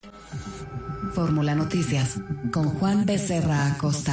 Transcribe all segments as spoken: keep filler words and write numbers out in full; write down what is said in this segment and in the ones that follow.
Fórmula Noticias con Juan Becerra Acosta.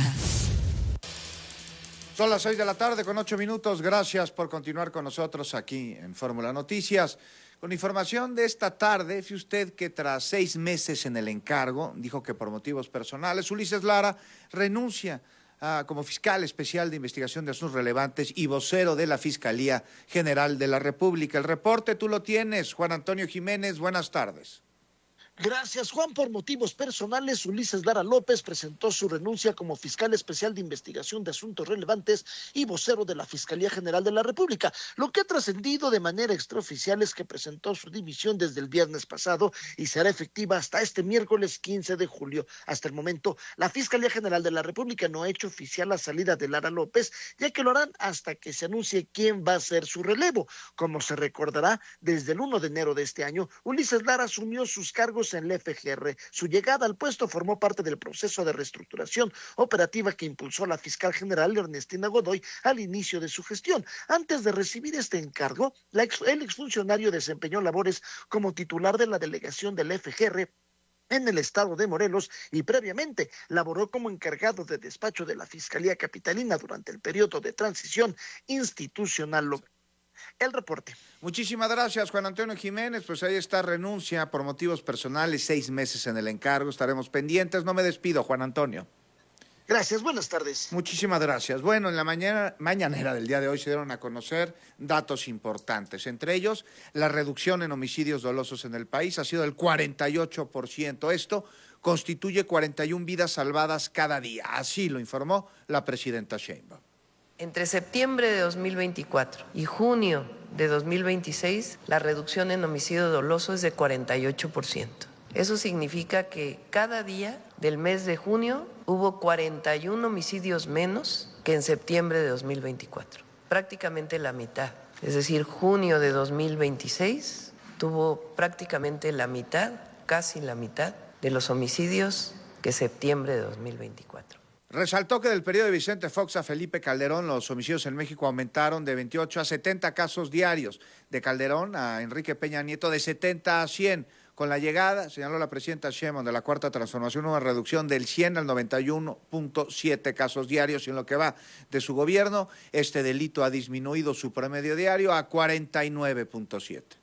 Son las seis de la tarde con ocho minutos. Gracias por continuar con nosotros aquí en Fórmula Noticias. Con información de esta tarde, fíjese usted que tras seis meses en el encargo, dijo que por motivos personales, Ulises Lara renuncia a, como fiscal especial de investigación de asuntos relevantes y vocero de la Fiscalía General de la República. El reporte tú lo tienes, Juan Antonio Jiménez. Buenas tardes. Gracias, Juan. Por motivos personales, Ulises Lara López presentó su renuncia como fiscal especial de investigación de asuntos relevantes y vocero de la Fiscalía General de la República. Lo que ha trascendido de manera extraoficial es que presentó su dimisión desde el viernes pasado y será efectiva hasta este miércoles quince de julio. Hasta el momento, la Fiscalía General de la República no ha hecho oficial la salida de Lara López, ya que lo harán hasta que se anuncie quién va a ser su relevo. Como se recordará, desde el primero de enero de este año, Ulises Lara asumió sus cargos en la F G R. Su llegada al puesto formó parte del proceso de reestructuración operativa que impulsó la fiscal general Ernestina Godoy al inicio de su gestión. Antes de recibir este encargo, la ex, el exfuncionario desempeñó labores como titular de la delegación de la F G R en el estado de Morelos y previamente laboró como encargado de despacho de la Fiscalía Capitalina durante el periodo de transición institucional local. El reporte. Muchísimas gracias, Juan Antonio Jiménez. Pues ahí está, renuncia por motivos personales, seis meses en el encargo. Estaremos pendientes. No me despido, Juan Antonio. Gracias, buenas tardes. Muchísimas gracias. Bueno, en la mañana, mañanera del día de hoy se dieron a conocer datos importantes. Entre ellos, la reducción en homicidios dolosos en el país ha sido del cuarenta y ocho por ciento. Esto constituye cuarenta y una vidas salvadas cada día. Así lo informó la presidenta Sheinbaum. Entre septiembre de dos mil veinticuatro y junio de dos mil veintiséis, la reducción en homicidio doloso es de cuarenta y ocho por ciento. Eso significa que cada día del mes de junio hubo cuarenta y uno homicidios menos que en septiembre de dos mil veinticuatro. Prácticamente la mitad. Es decir, junio de dos mil veintiséis tuvo prácticamente la mitad, casi la mitad, de los homicidios que septiembre de dos mil veinticuatro. Resaltó que del periodo de Vicente Fox a Felipe Calderón los homicidios en México aumentaron de veintiocho a setenta casos diarios. De Calderón a Enrique Peña Nieto de setenta a cien. Con la llegada, señaló la presidenta Sheinbaum, de la Cuarta Transformación, una reducción del cien al noventa y uno punto siete casos diarios. Y en lo que va de su gobierno, este delito ha disminuido su promedio diario a cuarenta y nueve punto siete.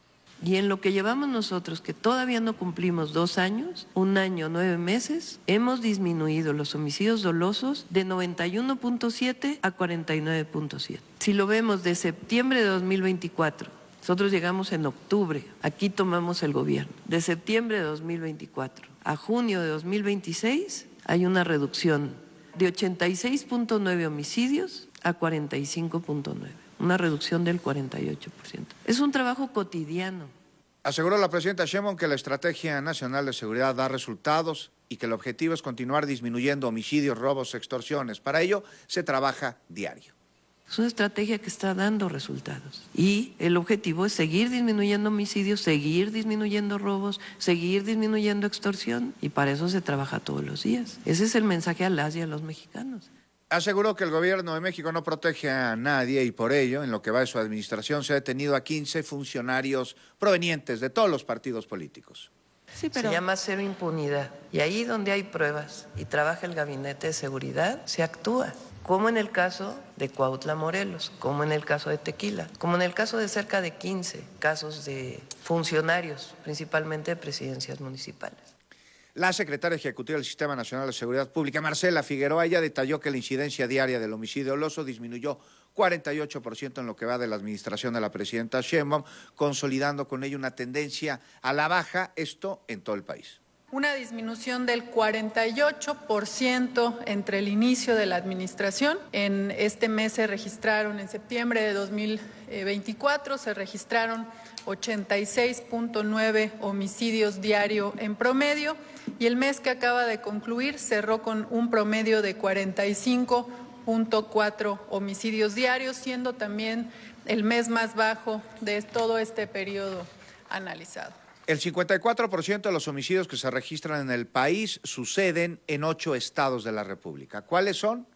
Y en lo que llevamos nosotros, que todavía no cumplimos dos años, un año, nueve meses, hemos disminuido los homicidios dolosos de noventa y uno punto siete a cuarenta y nueve punto siete. Si lo vemos de septiembre de dos mil veinticuatro, nosotros llegamos en octubre, aquí tomamos el gobierno. De septiembre de dos mil veinticuatro a junio de dos mil veintiséis hay una reducción de ochenta y seis punto nueve homicidios a cuarenta y cinco punto nueve. Una reducción del cuarenta y ocho por ciento. Es un trabajo cotidiano. Aseguró la presidenta Sheinbaum que la Estrategia Nacional de Seguridad da resultados y que el objetivo es continuar disminuyendo homicidios, robos, extorsiones. Para ello se trabaja diario. Es una estrategia que está dando resultados y el objetivo es seguir disminuyendo homicidios, seguir disminuyendo robos, seguir disminuyendo extorsión y para eso se trabaja todos los días. Ese es el mensaje a las y a los mexicanos. Aseguró que el gobierno de México no protege a nadie y por ello, en lo que va de su administración, se ha detenido a quince funcionarios provenientes de todos los partidos políticos. Sí, pero... Se llama cero impunidad y ahí donde hay pruebas y trabaja el Gabinete de Seguridad, se actúa. Como en el caso de Cuautla, Morelos, como en el caso de Tequila, como en el caso de cerca de quince casos de funcionarios, principalmente de presidencias municipales. La secretaria ejecutiva del Sistema Nacional de Seguridad Pública, Marcela Figueroa, ella detalló que la incidencia diaria del homicidio doloso disminuyó cuarenta y ocho por ciento en lo que va de la administración de la presidenta Sheinbaum, consolidando con ello una tendencia a la baja, esto en todo el país. Una disminución del cuarenta y ocho por ciento entre el inicio de la administración. En este mes se registraron, en septiembre de dos mil veinticuatro, se registraron ochenta y seis punto nueve homicidios diario en promedio y el mes que acaba de concluir cerró con un promedio de cuarenta y cinco punto cuatro homicidios diarios, siendo también el mes más bajo de todo este periodo analizado. El cincuenta y cuatro por ciento de los homicidios que se registran en el país suceden en ocho estados de la República. ¿Cuáles son?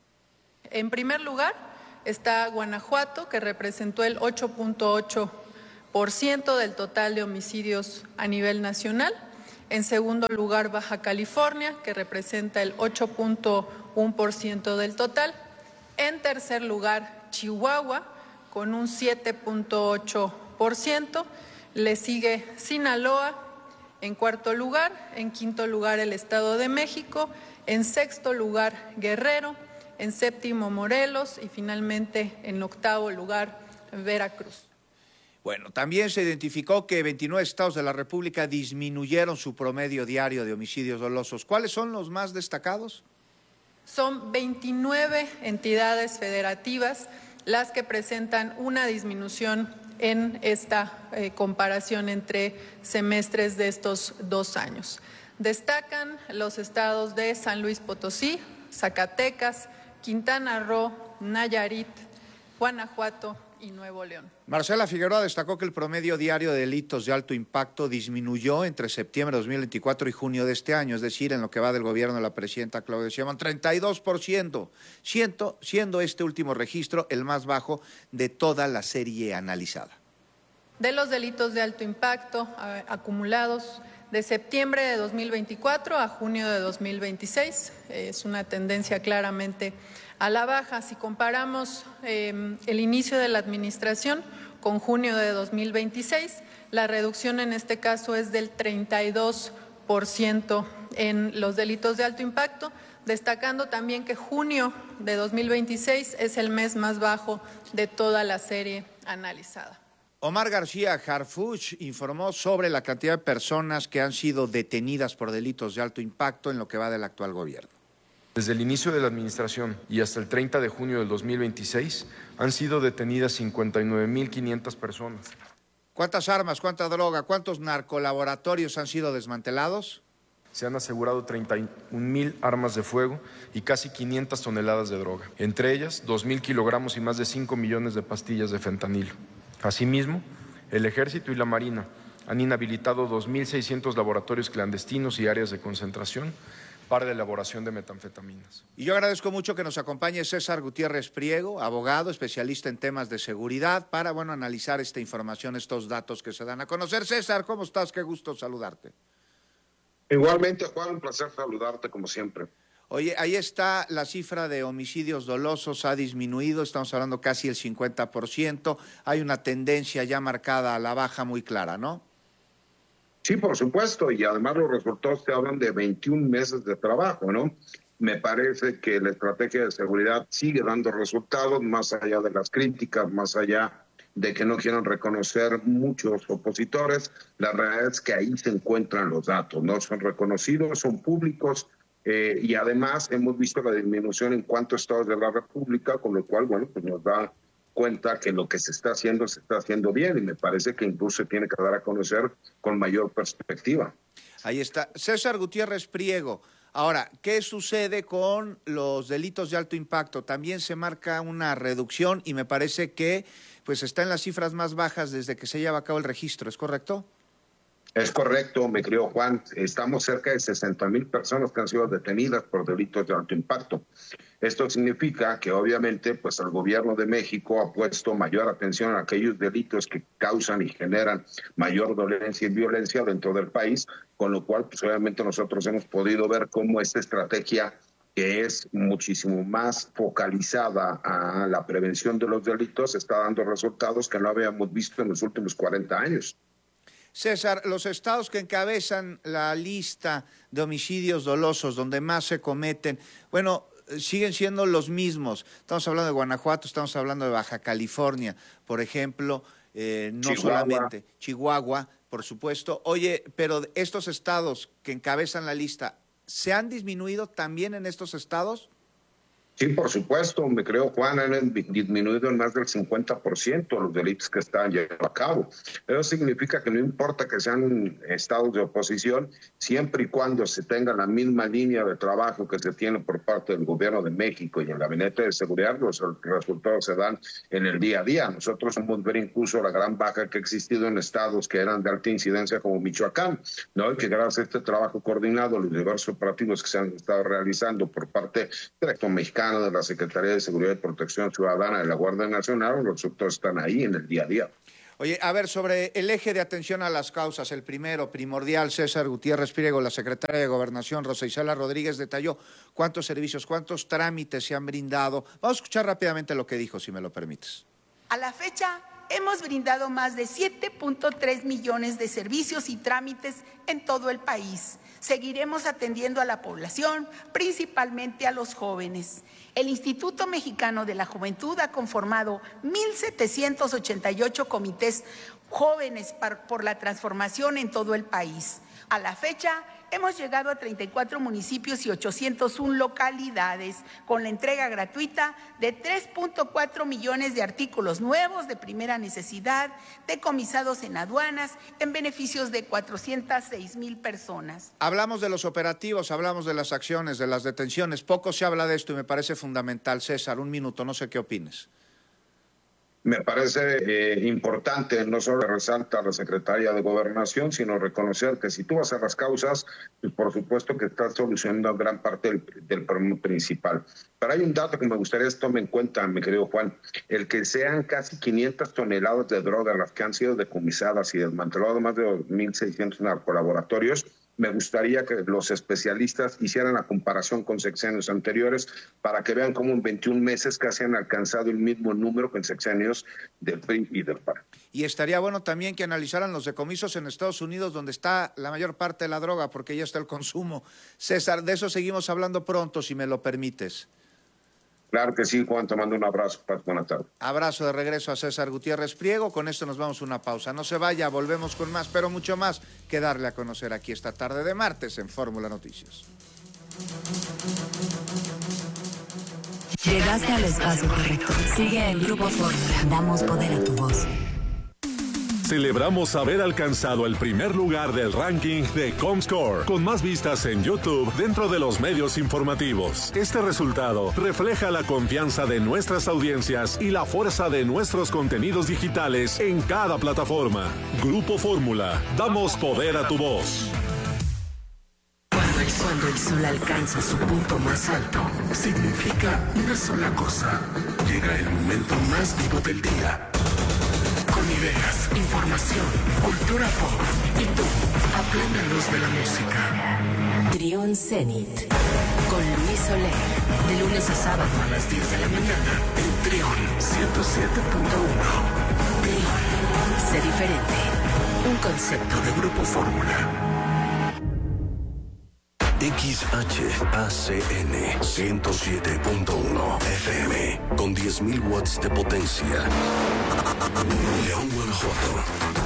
En primer lugar está Guanajuato, que representó el ocho punto ocho por ciento del total de homicidios a nivel nacional. En segundo lugar, Baja California, que representa el ocho punto uno por ciento del total. En tercer lugar, Chihuahua, con un siete punto ocho por ciento. Le sigue Sinaloa en cuarto lugar. En quinto lugar, el Estado de México. En sexto lugar, Guerrero. En séptimo, Morelos. Y finalmente, en octavo lugar, Veracruz. Bueno, también se identificó que veintinueve estados de la República disminuyeron su promedio diario de homicidios dolosos. ¿Cuáles son los más destacados? Son veintinueve entidades federativas las que presentan una disminución en esta eh, comparación entre semestres de estos dos años. Destacan los estados de San Luis Potosí, Zacatecas, Quintana Roo, Nayarit, Guanajuato y Nuevo León. Marcela Figueroa destacó que el promedio diario de delitos de alto impacto disminuyó entre septiembre de dos mil veinticuatro y junio de este año, es decir, en lo que va del gobierno de la presidenta Claudia Sheinbaum, treinta y dos por ciento, siendo, siendo este último registro el más bajo de toda la serie analizada. De los delitos de alto impacto a, acumulados de septiembre de dos mil veinticuatro a junio de dos mil veintiséis, es una tendencia claramente a la baja. Si comparamos eh, el inicio de la administración con junio de dos mil veintiséis, la reducción en este caso es del treinta y dos por ciento en los delitos de alto impacto, destacando también que junio de dos mil veintiséis es el mes más bajo de toda la serie analizada. Omar García Harfuch informó sobre la cantidad de personas que han sido detenidas por delitos de alto impacto en lo que va del actual gobierno. Desde el inicio de la administración y hasta el treinta de junio del dos mil veintiséis han sido detenidas cincuenta y nueve mil quinientas personas. ¿Cuántas armas, cuánta droga, cuántos narcolaboratorios han sido desmantelados? Se han asegurado treinta y un mil armas de fuego y casi quinientas toneladas de droga, entre ellas dos mil kilogramos y más de cinco millones de pastillas de fentanilo. Asimismo, el Ejército y la Marina han inhabilitado dos mil seiscientos laboratorios clandestinos y áreas de concentración para la elaboración de metanfetaminas. Y yo agradezco mucho que nos acompañe César Gutiérrez Priego, abogado, especialista en temas de seguridad, para, bueno, analizar esta información, estos datos que se dan a conocer. César, ¿cómo estás? Qué gusto saludarte. Igualmente, Juan, un placer saludarte como siempre. Oye, ahí está la cifra de homicidios dolosos, ha disminuido, estamos hablando casi el cincuenta por ciento. Hay una tendencia ya marcada a la baja muy clara, ¿no? Sí, por supuesto, y además los resultados te hablan de veintiún meses de trabajo, ¿no? Me parece que la estrategia de seguridad sigue dando resultados, más allá de las críticas, más allá de que no quieran reconocer muchos opositores. La realidad es que ahí se encuentran los datos, ¿no? Son reconocidos, son públicos, eh, y además hemos visto la disminución en cuantos estados de la República, con lo cual, bueno, pues nos da cuenta que lo que se está haciendo se está haciendo bien, y me parece que incluso se tiene que dar a conocer con mayor perspectiva. Ahí está. César Gutiérrez Priego. Ahora, ¿qué sucede con los delitos de alto impacto? También se marca una reducción y me parece que pues está en las cifras más bajas desde que se lleva a cabo el registro, ¿es correcto? Es correcto, me creo, Juan. Estamos cerca de sesenta mil personas que han sido detenidas por delitos de alto impacto. Esto significa que obviamente pues el gobierno de México ha puesto mayor atención a aquellos delitos que causan y generan mayor dolencia y violencia dentro del país, con lo cual pues obviamente nosotros hemos podido ver cómo esta estrategia, que es muchísimo más focalizada a la prevención de los delitos, está dando resultados que no habíamos visto en los últimos cuarenta años. César, los estados que encabezan la lista de homicidios dolosos, donde más se cometen, bueno, siguen siendo los mismos. Estamos hablando de Guanajuato, estamos hablando de Baja California, por ejemplo, eh, no Chihuahua. solamente Chihuahua, por supuesto. Oye, pero estos estados que encabezan la lista, ¿se han disminuido también en estos estados? Sí, por supuesto, me creo, Juan, han disminuido en más del cincuenta por ciento los delitos que están llevando a cabo. Eso significa que no importa que sean estados de oposición, siempre y cuando se tenga la misma línea de trabajo que se tiene por parte del gobierno de México y el Gabinete de Seguridad, los resultados se dan en el día a día. Nosotros hemos ver incluso la gran baja que ha existido en estados que eran de alta incidencia como Michoacán, ¿no? Y que gracias a este trabajo coordinado, los diversos operativos que se han estado realizando por parte del Ejército Mexicano, de la Secretaría de Seguridad y Protección Ciudadana de la Guardia Nacional, los resultados están ahí en el día a día. Oye, a ver, sobre el eje de atención a las causas, el primero, primordial, César Gutiérrez Priego, la secretaria de Gobernación, Rosa Isela Rodríguez, detalló cuántos servicios, cuántos trámites se han brindado. Vamos a escuchar rápidamente lo que dijo, si me lo permites. A la fecha, hemos brindado más de siete punto tres millones de servicios y trámites en todo el país. Seguiremos atendiendo a la población, principalmente a los jóvenes. El Instituto Mexicano de la Juventud ha conformado mil setecientos ochenta y ocho comités jóvenes por la transformación en todo el país. A la fecha, hemos llegado a treinta y cuatro municipios y ochocientas una localidades con la entrega gratuita de tres punto cuatro millones de artículos nuevos de primera necesidad, decomisados en aduanas, en beneficios de cuatrocientas seis mil personas. Hablamos de los operativos, hablamos de las acciones, de las detenciones. Poco se habla de esto y me parece fundamental. César, un minuto, no sé qué opines. Me parece eh, importante no solo resalta la secretaria de Gobernación, sino reconocer que si tú vas a las causas, pues por supuesto que estás solucionando gran parte del, del problema principal. Pero hay un dato que me gustaría que tome en cuenta, mi querido Juan, el que sean casi quinientas toneladas de droga las que han sido decomisadas y desmanteladas más de dos mil seiscientos narcolaboratorios. Me gustaría que los especialistas hicieran la comparación con sexenios anteriores para que vean cómo en veintiún meses casi han alcanzado el mismo número que en sexenios del P R I y del P A N. Y estaría bueno también que analizaran los decomisos en Estados Unidos, donde está la mayor parte de la droga, porque ya está el consumo. César, de eso seguimos hablando pronto, si me lo permites. Claro que sí, Juan, te mando un abrazo. Buenas tardes. Abrazo de regreso a César Gutiérrez Priego. Con esto nos vamos a una pausa. No se vaya, volvemos con más, pero mucho más que darle a conocer aquí esta tarde de martes en Fórmula Noticias. Llegaste al espacio correcto. Sigue el Grupo Fórmula. Damos poder a tu voz. Celebramos haber alcanzado el primer lugar del ranking de Comscore, con más vistas en YouTube dentro de los medios informativos. Este resultado refleja la confianza de nuestras audiencias y la fuerza de nuestros contenidos digitales en cada plataforma. Grupo Fórmula, damos poder a tu voz. Cuando el sol alcanza su punto más alto, significa una sola cosa. Llega el momento más vivo del día. Con ideas, información, cultura pop y tú, a plena luz de la música. Trión Zenit, con Luis Soler, de lunes a sábado a las diez de la mañana en Trión ciento siete punto uno. Trión, sé diferente, un concepto de Grupo Fórmula. X H A C N ciento siete punto uno F M con diez mil watts de potencia. León, Guanajuato.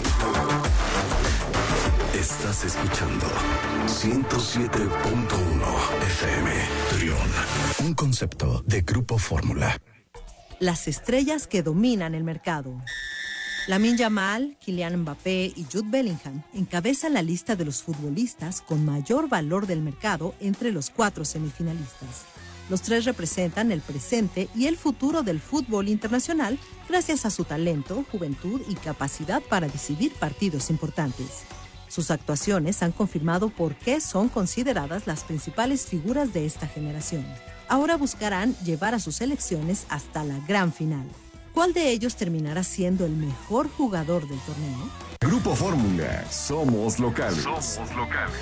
Estás escuchando ciento siete punto uno F M. Trión, un concepto de Grupo Fórmula. Las estrellas que dominan el mercado. Lamine Yamal, Kylian Mbappé y Jude Bellingham encabezan la lista de los futbolistas con mayor valor del mercado entre los cuatro semifinalistas. Los tres representan el presente y el futuro del fútbol internacional gracias a su talento, juventud y capacidad para decidir partidos importantes. Sus actuaciones han confirmado por qué son consideradas las principales figuras de esta generación. Ahora buscarán llevar a sus selecciones hasta la gran final. ¿Cuál de ellos terminará siendo el mejor jugador del torneo? Grupo Fórmula, somos locales. Somos locales.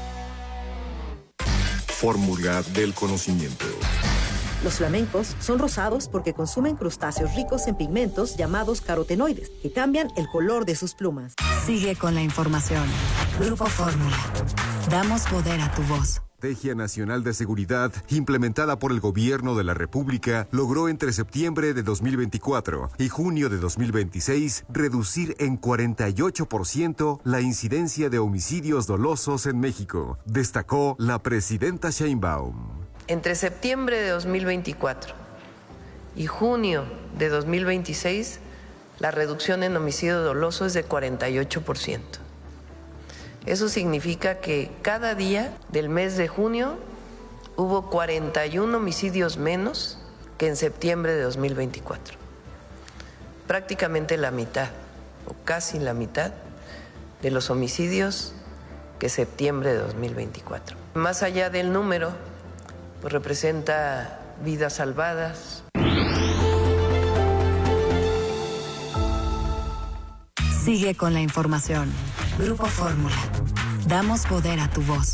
Fórmula del conocimiento. Los flamencos son rosados porque consumen crustáceos ricos en pigmentos llamados carotenoides, que cambian el color de sus plumas. Sigue con la información. Grupo Fórmula. Damos poder a tu voz. La Estrategia Nacional de Seguridad, implementada por el Gobierno de la República, logró entre septiembre de dos mil veinticuatro y junio de dos mil veintiséis reducir en cuarenta y ocho por ciento la incidencia de homicidios dolosos en México, destacó la presidenta Sheinbaum. Entre septiembre de dos mil veinticuatro y junio de dos mil veintiséis, la reducción en homicidio doloso es de cuarenta y ocho por ciento. Eso significa que cada día del mes de junio hubo cuarenta y uno homicidios menos que en septiembre de dos mil veinticuatro. Prácticamente la mitad, o casi la mitad, de los homicidios que septiembre de dos mil veinticuatro. Más allá del número, pues representa vidas salvadas. Sigue con la información. Grupo Fórmula. Damos poder a tu voz.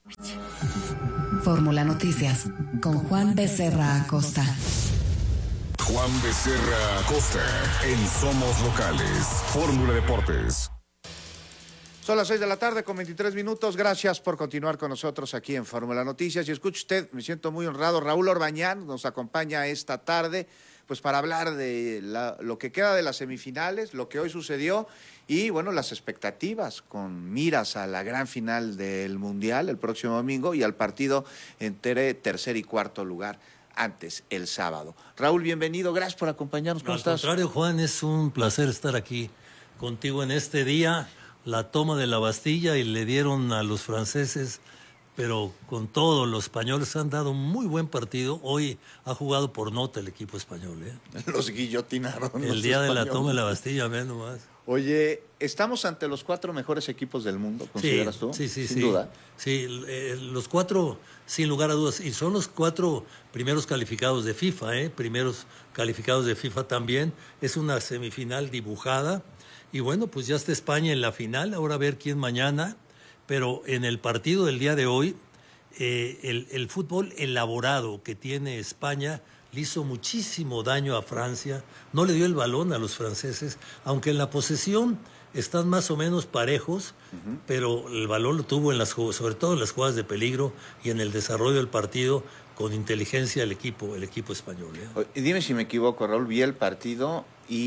Fórmula Noticias con Juan Becerra Acosta. Juan Becerra Acosta en Somos Locales. Fórmula Deportes. Son las seis de la tarde con veintitrés minutos. Gracias por continuar con nosotros aquí en Fórmula Noticias. Y escuche usted, me siento muy honrado. Raúl Orbañán nos acompaña esta tarde pues para hablar de la, lo que queda de las semifinales, lo que hoy sucedió y, bueno, las expectativas con miras a la gran final del Mundial el próximo domingo y al partido entre tercer y cuarto lugar antes el sábado. Raúl, bienvenido, gracias por acompañarnos. ¿Cómo Al estás? contrario, Juan, es un placer estar aquí contigo en este día. La toma de la Bastilla y le dieron a los franceses, pero con todo, los españoles han dado un muy buen partido. Hoy ha jugado por nota el equipo español, ¿eh? Los guillotinaron. El los día españoles. de la toma de la Bastilla, ve nomás. Oye, ¿estamos ante los cuatro mejores equipos del mundo, consideras sí, tú? Sí, sí, Sin sí. duda. Sí, eh, los cuatro, sin lugar a dudas, y son los cuatro primeros calificados de FIFA, ¿eh? Primeros calificados de FIFA también. Es una semifinal dibujada. Y bueno, pues ya está España en la final, ahora a ver quién mañana. Pero en el partido del día de hoy, eh, el, el fútbol elaborado que tiene España le hizo muchísimo daño a Francia. No le dio el balón a los franceses, aunque en la posesión están más o menos parejos, uh-huh. pero el balón lo tuvo en las, sobre todo en las jugadas de peligro y en el desarrollo del partido con inteligencia el equipo, el equipo español, ¿eh? Y dime si me equivoco, Raúl, vi el partido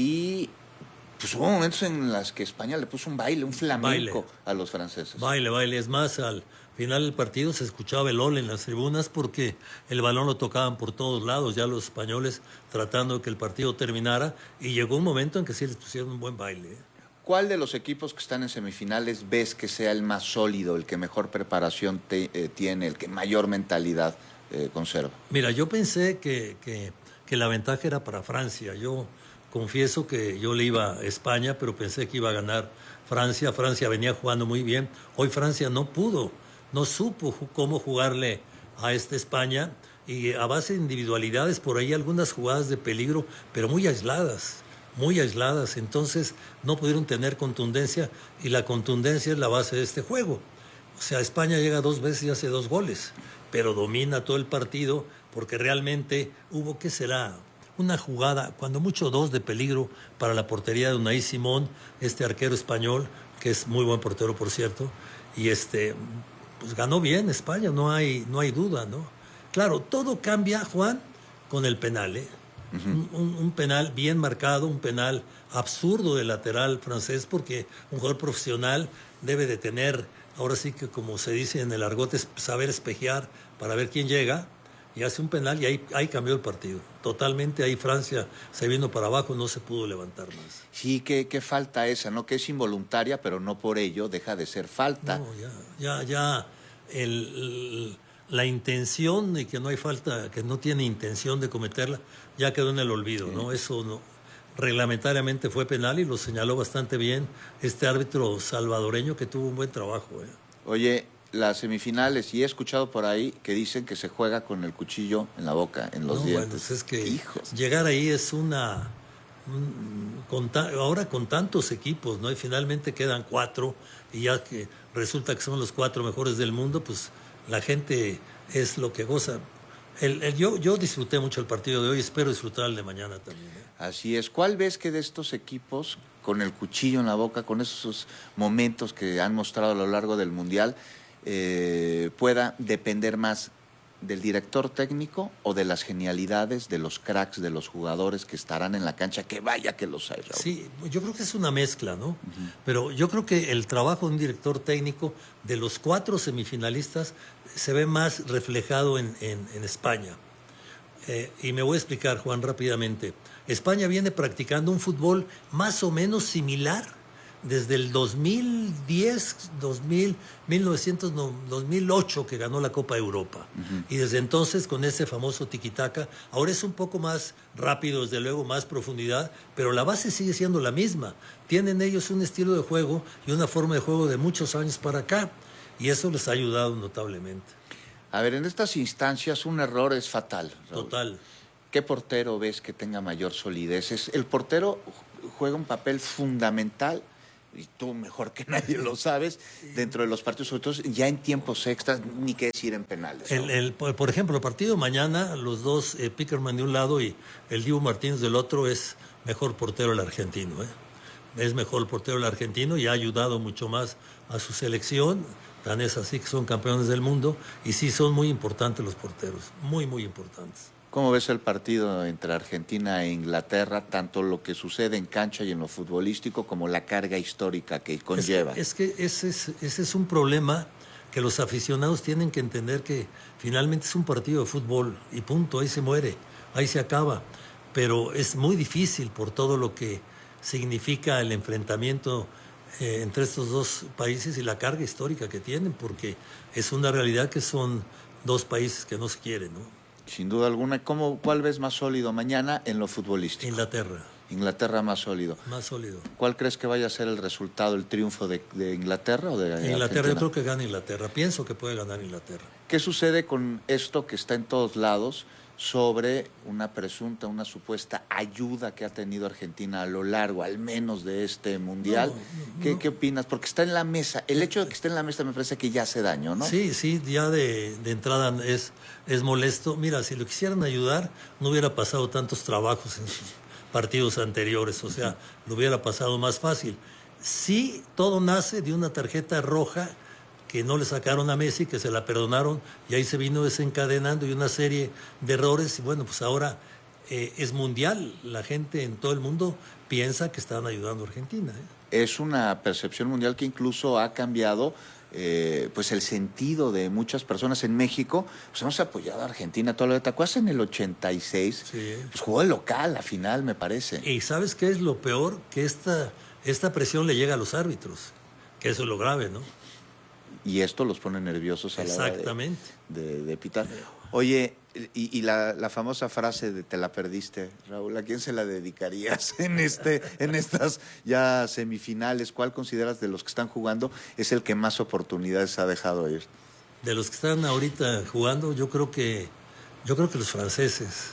y pues hubo momentos en los que España le puso un baile, un flamenco baile. a los franceses. Baile, baile. Es más, al final del partido se escuchaba el ol en las tribunas porque el balón lo tocaban por todos lados, ya los españoles tratando de que el partido terminara, y llegó un momento en que sí les pusieron un buen baile. ¿Cuál de los equipos que están en semifinales ves que sea el más sólido, el que mejor preparación te, eh, tiene, el que mayor mentalidad eh, conserva? Mira, yo pensé que, que, que la ventaja era para Francia. Yo confieso que yo le iba a España, pero pensé que iba a ganar Francia. Francia venía jugando muy bien. Hoy Francia no pudo, no supo cómo jugarle a esta España, y a base de individualidades, por ahí algunas jugadas de peligro, pero muy aisladas, muy aisladas. Entonces no pudieron tener contundencia, y la contundencia es la base de este juego. O sea, España llega dos veces y hace dos goles, pero domina todo el partido porque realmente hubo, ¿qué será?, una jugada, cuando mucho dos, de peligro para la portería de Unai Simón, este arquero español, que es muy buen portero, por cierto, y este, pues ganó bien España, no hay, no hay duda, ¿no? Claro, todo cambia, Juan, con el penal, ¿eh? Uh-huh. un, un penal bien marcado, un penal absurdo del lateral francés, porque un jugador profesional debe de tener, ahora sí que como se dice en el argot, es saber espejear para ver quién llega, y hace un penal y ahí, ahí cambió el partido. Totalmente, ahí Francia se vino para abajo, no se pudo levantar más. Sí, qué, qué falta esa, ¿no? Que es involuntaria, pero no por ello deja de ser falta. No, ya, ya, ya el, el, la intención de que no hay falta, que no tiene intención de cometerla, ya quedó en el olvido, sí. ¿no? Eso no, reglamentariamente fue penal y lo señaló bastante bien este árbitro salvadoreño, que tuvo un buen trabajo, ¿eh? Oye, las semifinales, y he escuchado por ahí que dicen que se juega con el cuchillo en la boca, en los no, dientes. Bueno, es que Hijos. Llegar ahí es una... Un, con ta, ahora con tantos equipos, ¿no? Y finalmente quedan cuatro, y ya que resulta que son los cuatro mejores del mundo, pues la gente es lo que goza. El, el, yo, yo disfruté mucho el partido de hoy, espero disfrutar el de mañana también, ¿eh? Así es. ¿Cuál ves que de estos equipos, con el cuchillo en la boca, con esos momentos que han mostrado a lo largo del Mundial, Eh, pueda depender más del director técnico o de las genialidades de los cracks, de los jugadores que estarán en la cancha? Que vaya que los hay, Raúl. Sí, yo creo que es una mezcla, ¿no? Uh-huh. Pero yo creo que el trabajo de un director técnico de los cuatro semifinalistas se ve más reflejado en, en, en España. Eh, y me voy a explicar, Juan, rápidamente. España viene practicando un fútbol más o menos similar desde el dos mil diez, dos mil, mil novecientos, no, dos mil ocho, que ganó la Copa de Europa. Uh-huh. Y desde entonces, con ese famoso tiquitaca, ahora es un poco más rápido, desde luego, más profundidad, pero la base sigue siendo la misma. Tienen ellos un estilo de juego y una forma de juego de muchos años para acá, y eso les ha ayudado notablemente. A ver, en estas instancias un error es fatal, Raúl. Total. ¿Qué portero ves que tenga mayor solidez? Es, el portero juega un papel fundamental y tú mejor que nadie lo sabes, dentro de los partidos, sobre todo ya en tiempos extras, ni qué decir en penales. ¿no? El, el, por ejemplo, el partido mañana, los dos, eh, Pickerman de un lado y el Dibu Martínez del otro, es mejor portero el argentino. ¿eh? Es mejor portero el argentino y ha ayudado mucho más a su selección. Tan es así que son campeones del mundo y sí son muy importantes los porteros, muy, muy importantes. ¿Cómo ves el partido entre Argentina e Inglaterra, tanto lo que sucede en cancha y en lo futbolístico como la carga histórica que conlleva? Es que, es que ese, es, ese es un problema que los aficionados tienen que entender, que finalmente es un partido de fútbol y punto, ahí se muere, ahí se acaba. Pero es muy difícil por todo lo que significa el enfrentamiento eh, entre estos dos países y la carga histórica que tienen, porque es una realidad que son dos países que no se quieren, ¿no? Sin duda alguna. ¿Cómo, ¿Cuál ves más sólido mañana en lo futbolístico? Inglaterra. Inglaterra más sólido. Más sólido. ¿Cuál crees que vaya a ser el resultado, el triunfo de, de Inglaterra o de Inglaterra? Argentina? Yo creo que gana Inglaterra. Pienso que puede ganar Inglaterra. ¿Qué sucede con esto que está en todos lados sobre una presunta, una supuesta ayuda que ha tenido Argentina a lo largo, al menos de este mundial? No, no, ¿Qué, no. ¿Qué opinas? Porque está en la mesa. El hecho de que esté en la mesa me parece que ya hace daño, ¿no? Sí, sí, ya de, de entrada es, es molesto. Mira, si lo quisieran ayudar, no hubiera pasado tantos trabajos en sus partidos anteriores, o sea, lo hubiera pasado más fácil. Sí, todo nace de una tarjeta roja que no le sacaron a Messi, que se la perdonaron, y ahí se vino desencadenando y una serie de errores, y bueno, pues ahora eh, es mundial, la gente en todo el mundo piensa que están ayudando a Argentina. ¿eh? Es una percepción mundial que incluso ha cambiado eh, pues el sentido de muchas personas en México. Pues hemos apoyado a Argentina toda la vida. ¿Te acuerdas en el ochenta y seis? Sí. Pues jugó de local, la final, me parece. Y ¿sabes qué es lo peor? Que esta, esta presión le llega a los árbitros, que eso es lo grave, ¿no? Y esto los pone nerviosos a la hora Exactamente. de, de, de pitar. Oye, y, y la, la famosa frase de te la perdiste, Raúl, ¿a quién se la dedicarías en este, en estas ya semifinales? ¿Cuál consideras de los que están jugando es el que más oportunidades ha dejado ir? De los que están ahorita jugando, yo creo que, yo creo que los franceses.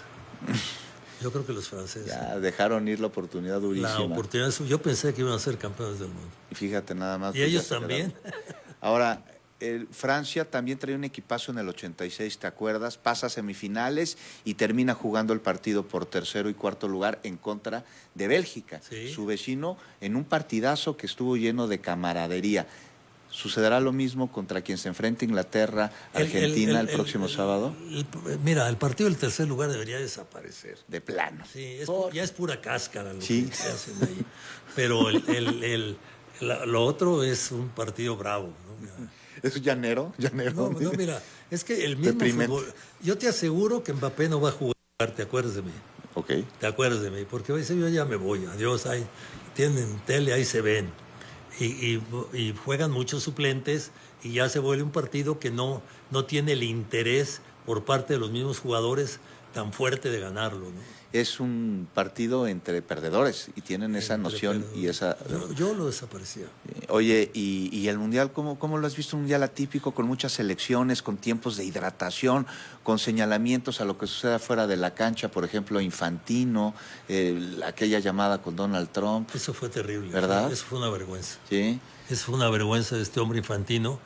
Yo creo que los franceses. Ya dejaron ir la oportunidad durísima. La oportunidad, yo pensé que iban a ser campeones del mundo. Y fíjate nada más. Y ellos también. Ahora, el Francia también traía un equipazo en el ochenta y seis, ¿te acuerdas? Pasa a semifinales y termina jugando el partido por tercero y cuarto lugar en contra de Bélgica, sí. Su vecino, en un partidazo que estuvo lleno de camaradería. ¿Sucederá lo mismo contra quien se enfrenta Inglaterra, Argentina, el, el, el, el próximo el, sábado? El, el, mira, el partido del tercer lugar debería desaparecer. De plano. Sí, es, Por... ya es pura cáscara lo sí. que se hacen ahí. Pero el, el, el, la, lo otro es un partido bravo, ¿no? ¿Es llanero? ¿Llanero? No, no, mira, es que el mismo fútbol... Yo te aseguro que Mbappé no va a jugar, ¿te acuerdas de mí? Ok. ¿Te acuerdas de mí? Porque va a decir, yo ya me voy, adiós, ahí tienen tele, ahí se ven. Y, y, y juegan muchos suplentes y ya se vuelve un partido que no, no tiene el interés por parte de los mismos jugadores tan fuerte de ganarlo, ¿no? Es un partido entre perdedores y tienen esa entre noción perdedores. y esa... Yo, yo lo desaparecía. Oye, y, y el Mundial, ¿cómo, ¿cómo lo has visto? Un Mundial atípico, con muchas selecciones, con tiempos de hidratación, con señalamientos a lo que suceda fuera de la cancha, por ejemplo, Infantino, eh, aquella llamada con Donald Trump. Eso fue terrible. ¿Verdad? Fue, eso fue una vergüenza. Sí. Eso fue una vergüenza de este hombre Infantino.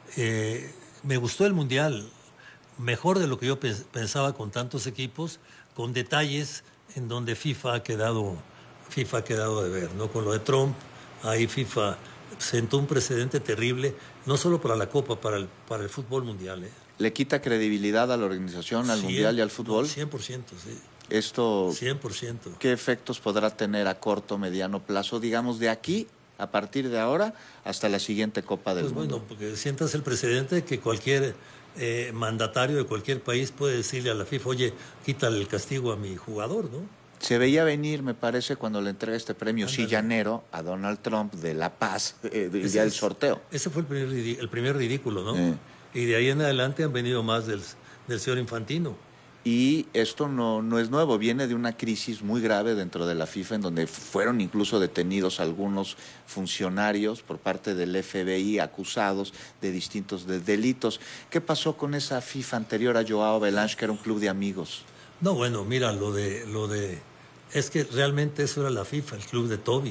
Eh, me gustó el Mundial, mejor de lo que yo pensaba, con tantos equipos, con detalles en donde FIFA ha quedado, FIFA ha quedado de ver, ¿no? Con lo de Trump, ahí FIFA sentó un precedente terrible, no solo para la Copa, para el, para el fútbol mundial, ¿eh? ¿Le quita credibilidad a la organización, al cien, Mundial y al fútbol? No, cien por ciento, sí. Esto, cien por ciento. ¿Qué efectos podrá tener a corto, mediano plazo, digamos, de aquí, a partir de ahora, hasta la siguiente Copa del pues Mundo? Bueno, porque sientas el precedente de que cualquier eh, mandatario de cualquier país puede decirle a la FIFA, oye, quítale el castigo a mi jugador, ¿no? Se veía venir, me parece, cuando le entrega este premio sí llanero a Donald Trump de La Paz, eh, el día del sorteo. Ese fue el primer, el primer ridículo, ¿no? Eh. Y de ahí en adelante han venido más del, del señor Infantino. Y esto no, no es nuevo, viene de una crisis muy grave dentro de la FIFA, en donde fueron incluso detenidos algunos funcionarios por parte del F B I, acusados de distintos de delitos. ¿Qué pasó con esa FIFA anterior a Joao Belange, que era un club de amigos? No, bueno, mira, lo de, lo de... Es que realmente eso era la FIFA, el club de Toby.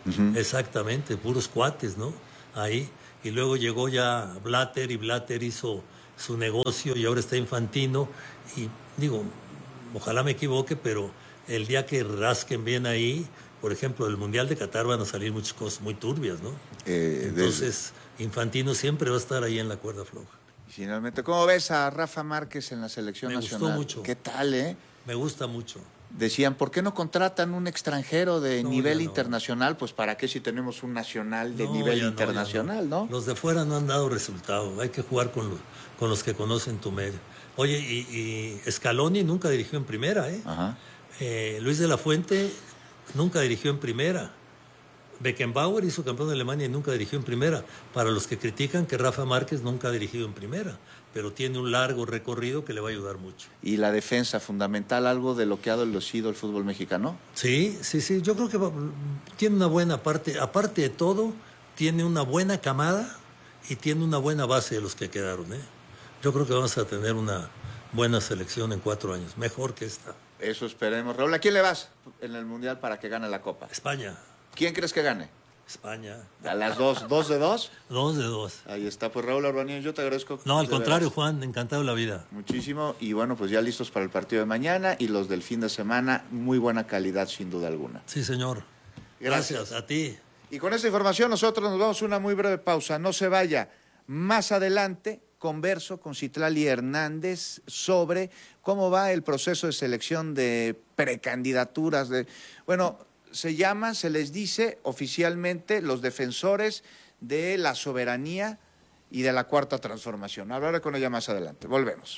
Uh-huh. Exactamente, puros cuates, ¿no? Ahí. Y luego llegó ya Blatter y Blatter hizo su negocio y ahora está Infantino. Y digo, ojalá me equivoque, pero el día que rasquen bien ahí, por ejemplo, del Mundial de Qatar van a salir muchas cosas muy turbias, ¿no? Eh, Entonces, desde... Infantino siempre va a estar ahí en la cuerda floja. Y finalmente, ¿cómo ves a Rafa Márquez en la selección me nacional? Me gustó mucho. ¿Qué tal, eh? Me gusta mucho. Decían, ¿por qué no contratan un extranjero de no, nivel no. internacional? Pues ¿para qué si tenemos un nacional de no, nivel no, internacional, no. no? Los de fuera no han dado resultado. Hay que jugar con los, con los que conocen tu medio. Oye, y, y Scaloni nunca dirigió en primera, ¿eh? Ajá. eh Luis de la Fuente nunca dirigió en primera. Beckenbauer hizo campeón de Alemania y nunca dirigió en primera. Para los que critican que Rafa Márquez nunca ha dirigido en primera, pero tiene un largo recorrido que le va a ayudar mucho. ¿Y la defensa fundamental, algo de lo que ha sido el fútbol mexicano? Sí, sí, sí. Yo creo que va, tiene una buena parte. Aparte de todo, tiene una buena camada y tiene una buena base de los que quedaron, ¿eh? Yo creo que vamos a tener una buena selección en cuatro años, mejor que esta. Eso esperemos. Raúl, ¿a quién le vas en el Mundial para que gane la Copa? España. ¿Quién crees que gane? España. ¿A las dos? ¿Dos de dos? Dos de dos. Ahí está. Pues Raúl Arbanía, yo te agradezco. No, al contrario, veras. Juan, encantado de la vida. Muchísimo. Y bueno, pues ya listos para el partido de mañana y los del fin de semana. Muy buena calidad, sin duda alguna. Sí, señor. Gracias. Gracias a ti. Y con esta información nosotros nos vamos a una muy breve pausa. No se vaya. Más adelante converso con Citlali Hernández sobre cómo va el proceso de selección de precandidaturas. De, bueno, se llama, se les dice oficialmente los defensores de la soberanía y de la cuarta transformación. Hablaré con ella más adelante. Volvemos.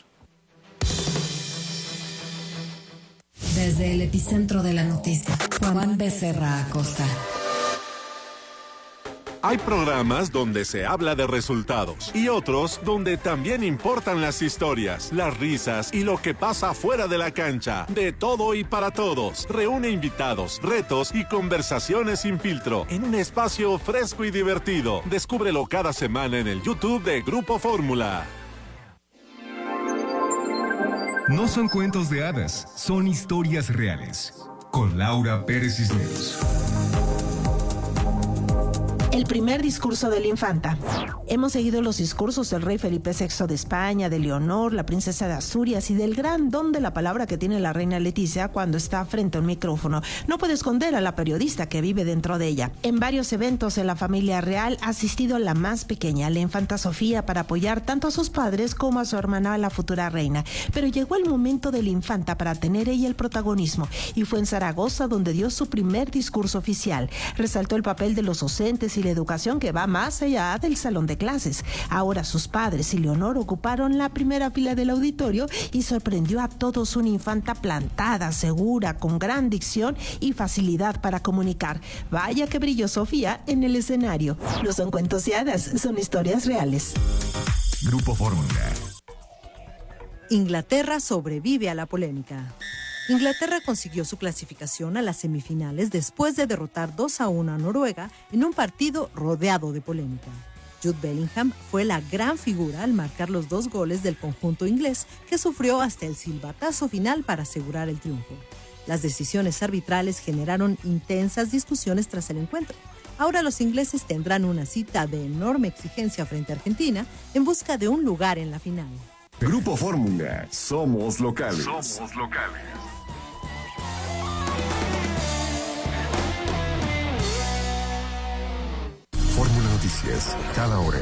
Desde el epicentro de la noticia, Juan Becerra Acosta. Hay programas donde se habla de resultados y otros donde también importan las historias, las risas y lo que pasa fuera de la cancha. De todo y para todos. Reúne invitados, retos y conversaciones sin filtro en un espacio fresco y divertido. Descúbrelo cada semana en el YouTube de Grupo Fórmula. No son cuentos de hadas, son historias reales. Con Laura Pérez Cisneros. El primer discurso de la infanta. Hemos seguido los discursos del rey Felipe sexto de España, de Leonor, la princesa de Asturias y del gran don de la palabra que tiene la reina Leticia cuando está frente a un micrófono. No puede esconder a la periodista que vive dentro de ella. En varios eventos en la familia real ha asistido la más pequeña, la infanta Sofía, para apoyar tanto a sus padres como a su hermana, la futura reina. Pero llegó el momento de la infanta para tener ella el protagonismo y fue en Zaragoza donde dio su primer discurso oficial. Resaltó el papel de los docentes y la educación que va más allá del salón de clases. Ahora sus padres y Leonor ocuparon la primera fila del auditorio y sorprendió a todos una infanta plantada, segura, con gran dicción y facilidad para comunicar. Vaya que brilló Sofía en el escenario. No son cuentos y hadas, son historias reales. Grupo Fórmula. Inglaterra sobrevive a la polémica. Inglaterra consiguió su clasificación a las semifinales después de derrotar dos a uno a Noruega en un partido rodeado de polémica. Jude Bellingham fue la gran figura al marcar los dos goles del conjunto inglés, que sufrió hasta el silbatazo final para asegurar el triunfo. Las decisiones arbitrales generaron intensas discusiones tras el encuentro. Ahora los ingleses tendrán una cita de enorme exigencia frente a Argentina en busca de un lugar en la final. Grupo Fórmula, somos locales. Somos locales. Fórmula Noticias, cada hora.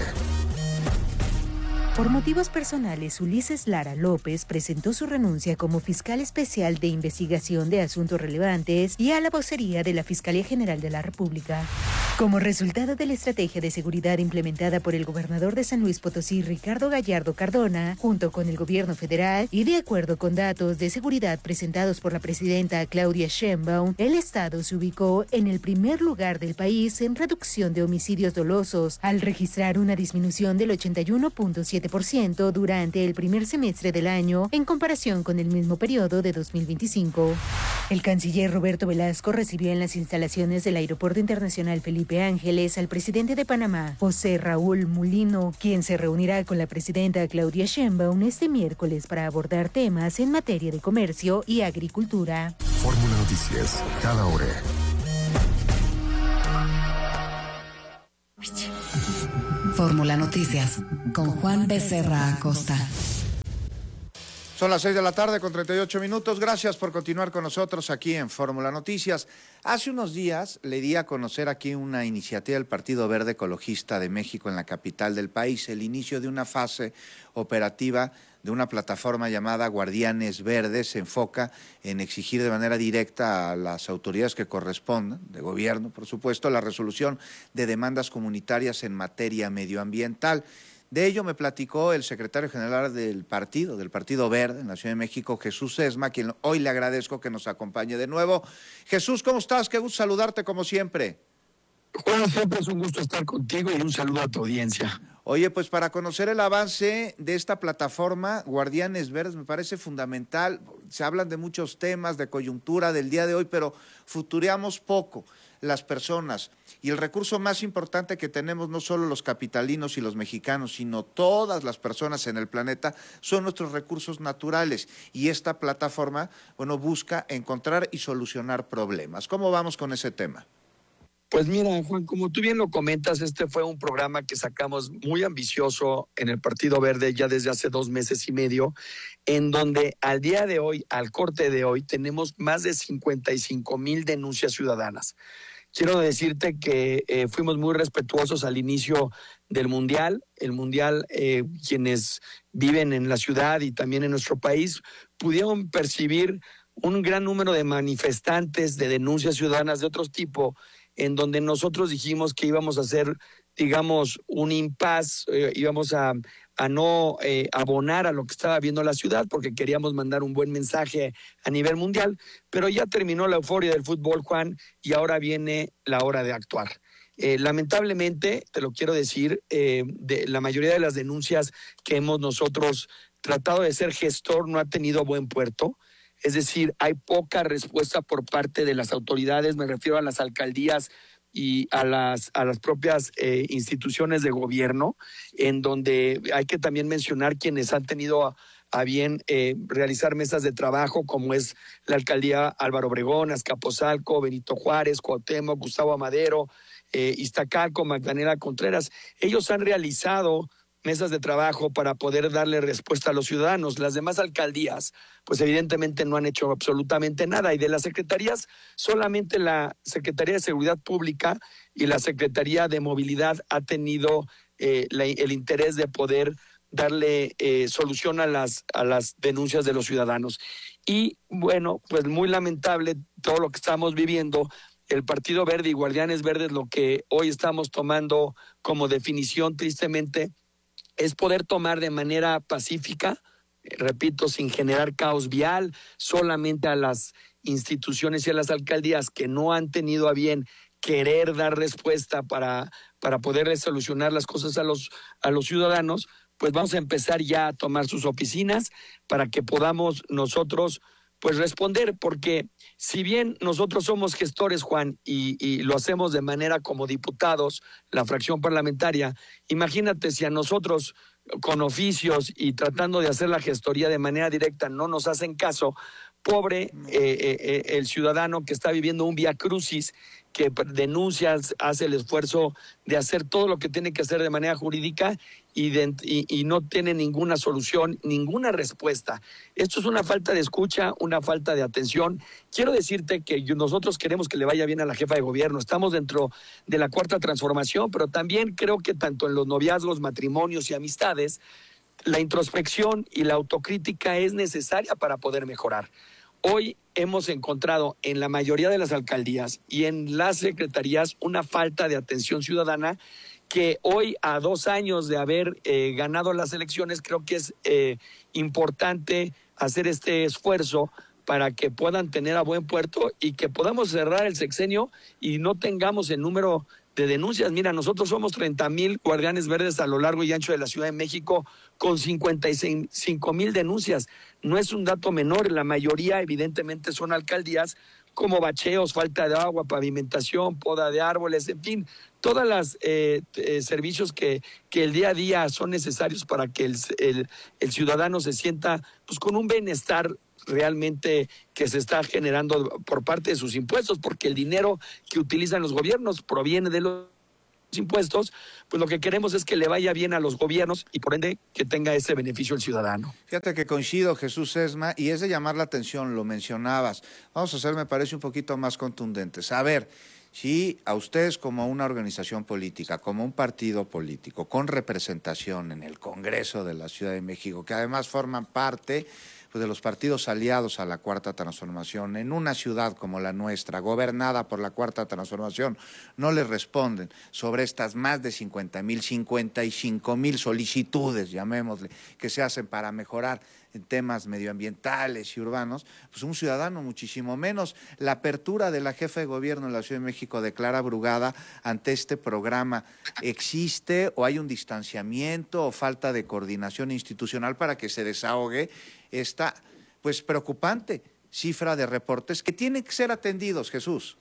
Por motivos personales, Ulises Lara López presentó su renuncia como fiscal especial de investigación de asuntos relevantes y a la vocería de la Fiscalía General de la República. Como resultado de la estrategia de seguridad implementada por el gobernador de San Luis Potosí, Ricardo Gallardo Cardona, junto con el gobierno federal y de acuerdo con datos de seguridad presentados por la presidenta Claudia Sheinbaum, el Estado se ubicó en el primer lugar del país en reducción de homicidios dolosos, al registrar una disminución del ochenta y uno punto siete por ciento durante el primer semestre del año en comparación con el mismo periodo de dos mil veinticinco. El canciller Roberto Velasco recibió en las instalaciones del Aeropuerto Internacional Felipe Ángeles al presidente de Panamá, José Raúl Mulino, quien se reunirá con la presidenta Claudia Sheinbaum este miércoles para abordar temas en materia de comercio y agricultura. Fórmula Noticias, cada hora. Fórmula Noticias con Juan Becerra Acosta. Son las seis de la tarde con treinta y ocho minutos. Gracias por continuar con nosotros aquí en Fórmula Noticias. Hace unos días le di a conocer aquí una iniciativa del Partido Verde Ecologista de México en la capital del país, el inicio de una fase operativa de una plataforma llamada Guardianes Verdes. Se enfoca en exigir de manera directa a las autoridades que correspondan, de gobierno por supuesto, la resolución de demandas comunitarias en materia medioambiental. De ello me platicó el secretario general del partido, del Partido Verde en la Ciudad de México, Jesús Esma, quien hoy le agradezco que nos acompañe de nuevo. Jesús, ¿cómo estás? Qué gusto saludarte como siempre. Juan, siempre es un gusto estar contigo y un saludo a tu audiencia. Oye, pues para conocer el avance de esta plataforma, Guardianes Verdes, me parece fundamental. Se hablan de muchos temas, de coyuntura del día de hoy, pero futureamos poco las personas. Y el recurso más importante que tenemos, no solo los capitalinos y los mexicanos, sino todas las personas en el planeta, son nuestros recursos naturales. Y esta plataforma, bueno, busca encontrar y solucionar problemas. ¿Cómo vamos con ese tema? Pues mira, Juan, como tú bien lo comentas, este fue un programa que sacamos muy ambicioso en el Partido Verde ya desde hace dos meses y medio, en donde al día de hoy, al corte de hoy, tenemos más de cincuenta y cinco mil denuncias ciudadanas. Quiero decirte que eh, fuimos muy respetuosos al inicio del Mundial. El Mundial, eh, quienes viven en la ciudad y también en nuestro país, pudieron percibir un gran número de manifestantes, de denuncias ciudadanas de otro tipo, en donde nosotros dijimos que íbamos a hacer, digamos, un impas, eh, íbamos a, a no eh, abonar a lo que estaba viendo la ciudad, porque queríamos mandar un buen mensaje a nivel mundial, pero ya terminó la euforia del fútbol, Juan, y ahora viene la hora de actuar. Eh, lamentablemente, te lo quiero decir, eh, de la mayoría de las denuncias que hemos nosotros tratado de ser gestor no ha tenido buen puerto. Es decir, hay poca respuesta por parte de las autoridades, me refiero a las alcaldías y a las, a las propias eh, instituciones de gobierno, en donde hay que también mencionar quienes han tenido a, a bien eh, realizar mesas de trabajo, como es la alcaldía Álvaro Obregón, Azcapotzalco, Benito Juárez, Cuauhtémoc, Gustavo Amadero, eh, Iztacalco, Magdalena Contreras. Ellos han realizado mesas de trabajo para poder darle respuesta a los ciudadanos. Las demás alcaldías, pues evidentemente no han hecho absolutamente nada. Y de las secretarías, solamente la Secretaría de Seguridad Pública y la Secretaría de Movilidad ha tenido eh, la, el interés de poder darle eh, solución a las, a las denuncias de los ciudadanos. Y bueno, pues muy lamentable todo lo que estamos viviendo. El Partido Verde y Guardianes Verdes, lo que hoy estamos tomando como definición, tristemente, es poder tomar de manera pacífica, eh, repito, sin generar caos vial, solamente a las instituciones y a las alcaldías que no han tenido a bien querer dar respuesta para, para poder solucionar las cosas a los, a los ciudadanos, pues vamos a empezar ya a tomar sus oficinas para que podamos nosotros pues responder, porque si bien nosotros somos gestores, Juan, y, y lo hacemos de manera como diputados, la fracción parlamentaria, imagínate si a nosotros con oficios y tratando de hacer la gestoría de manera directa no nos hacen caso, pobre eh, eh, el ciudadano que está viviendo un viacrucis, que denuncia, hace el esfuerzo de hacer todo lo que tiene que hacer de manera jurídica y, de, y, y no tiene ninguna solución, ninguna respuesta. Esto es una falta de escucha, una falta de atención. Quiero decirte que nosotros queremos que le vaya bien a la jefa de gobierno. Estamos dentro de la cuarta transformación, pero también creo que tanto en los noviazgos, matrimonios y amistades, la introspección y la autocrítica es necesaria para poder mejorar. Hoy hemos encontrado en la mayoría de las alcaldías y en las secretarías una falta de atención ciudadana que hoy, a dos años de haber eh, ganado las elecciones, creo que es eh, importante hacer este esfuerzo para que puedan tener a buen puerto y que podamos cerrar el sexenio y no tengamos el número de denuncias. Mira, nosotros somos treinta mil guardianes verdes a lo largo y ancho de la Ciudad de México con cincuenta y cinco mil denuncias. No es un dato menor, la mayoría evidentemente son alcaldías como bacheos, falta de agua, pavimentación, poda de árboles, en fin, todos los eh, eh, servicios que, que el día a día son necesarios para que el, el, el ciudadano se sienta pues, con un bienestar realmente que se está generando por parte de sus impuestos, porque el dinero que utilizan los gobiernos proviene de los impuestos, pues lo que queremos es que le vaya bien a los gobiernos y por ende que tenga ese beneficio el ciudadano. Fíjate que coincido, Jesús Sesma, y es de llamar la atención, lo mencionabas. Vamos a ser, me parece, un poquito más contundentes. A ver, si a ustedes como una organización política, como un partido político, con representación en el Congreso de la Ciudad de México, que además forman parte pues, de los partidos aliados a la Cuarta Transformación, en una ciudad como la nuestra, gobernada por la Cuarta Transformación, no les responden sobre estas más de cincuenta mil, cincuenta y cinco mil solicitudes, llamémosle, que se hacen para mejorar en temas medioambientales y urbanos, pues un ciudadano muchísimo menos. La apertura de la jefa de gobierno de la Ciudad de México de Clara Brugada ante este programa, ¿existe o hay un distanciamiento o falta de coordinación institucional para que se desahogue esta pues preocupante cifra de reportes que tienen que ser atendidos, Jesús?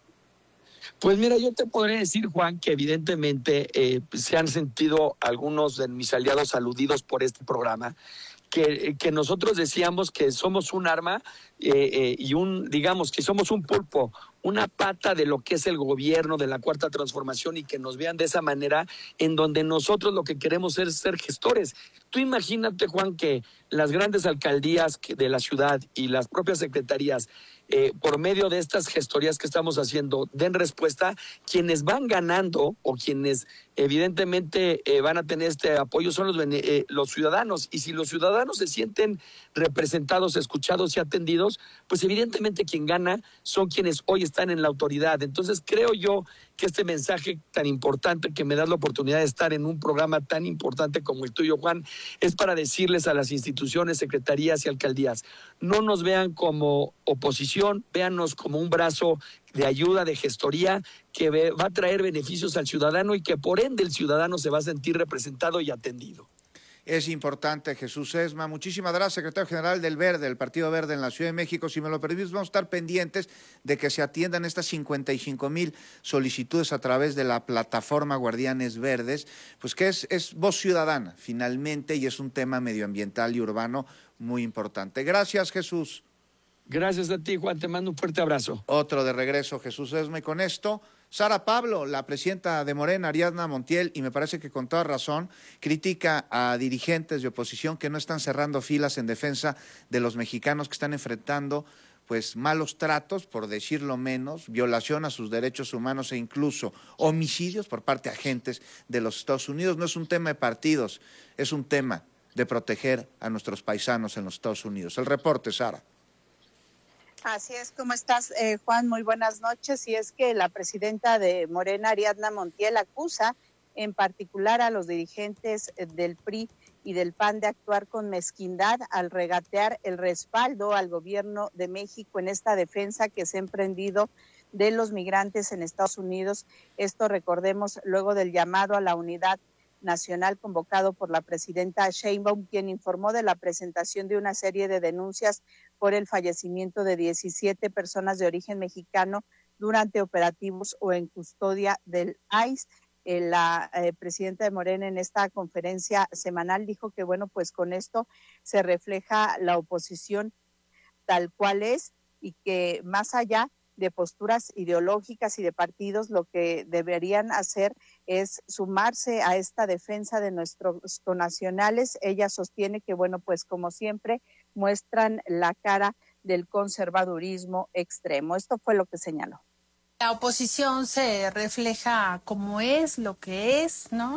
Pues mira, yo te podría decir, Juan, que evidentemente eh, se han sentido algunos de mis aliados aludidos por este programa, que, que nosotros decíamos que somos un arma eh, eh, y un, digamos, que somos un pulpo, una pata de lo que es el gobierno de la Cuarta Transformación y que nos vean de esa manera en donde nosotros lo que queremos es ser gestores. Tú imagínate, Juan, que las grandes alcaldías de la ciudad y las propias secretarías, eh, por medio de estas gestorías que estamos haciendo, den respuesta, quienes van ganando o quienes evidentemente eh, van a tener este apoyo son los, eh, los ciudadanos. Y si los ciudadanos se sienten representados, escuchados y atendidos, pues evidentemente quien gana son quienes hoy están en la autoridad. Entonces creo yo que este mensaje tan importante, que me das la oportunidad de estar en un programa tan importante como el tuyo, Juan, es para decirles a las instituciones, secretarías y alcaldías, no nos vean como oposición, véanos como un brazo de ayuda, de gestoría, que va a traer beneficios al ciudadano y que por ende el ciudadano se va a sentir representado y atendido. Es importante, Jesús Sesma. Muchísimas gracias, secretario general del Verde, del Partido Verde en la Ciudad de México. Si me lo permites, vamos a estar pendientes de que se atiendan estas cincuenta y cinco mil solicitudes a través de la plataforma Guardianes Verdes, pues que es, es voz ciudadana, finalmente, y es un tema medioambiental y urbano muy importante. Gracias, Jesús. Gracias a ti, Juan. Te mando un fuerte abrazo. Otro de regreso, Jesús Sesma, y con esto Sara Pablo, la presidenta de Morena, Ariadna Montiel, y me parece que con toda razón, critica a dirigentes de oposición que no están cerrando filas en defensa de los mexicanos que están enfrentando pues malos tratos, por decirlo menos, violación a sus derechos humanos e incluso homicidios por parte de agentes de los Estados Unidos. No es un tema de partidos, es un tema de proteger a nuestros paisanos en los Estados Unidos. El reporte, Sara. Así es, ¿cómo estás, eh, Juan? Muy buenas noches. Y es que la presidenta de Morena, Ariadna Montiel, acusa en particular a los dirigentes del P R I y del P A N de actuar con mezquindad al regatear el respaldo al gobierno de México en esta defensa que se ha emprendido de los migrantes en Estados Unidos. Esto, recordemos, luego del llamado a la unidad nacional convocado por la presidenta Sheinbaum, quien informó de la presentación de una serie de denuncias por el fallecimiento de diecisiete personas de origen mexicano durante operativos o en custodia del I C E. Eh, la eh, presidenta de Morena en esta conferencia semanal dijo que, bueno, pues con esto se refleja la oposición tal cual es y que más allá de posturas ideológicas y de partidos, lo que deberían hacer es sumarse a esta defensa de nuestros connacionales. Ella sostiene que, bueno, pues como siempre, muestran la cara del conservadurismo extremo. Esto fue lo que señaló. La oposición se refleja como es, lo que es, ¿no?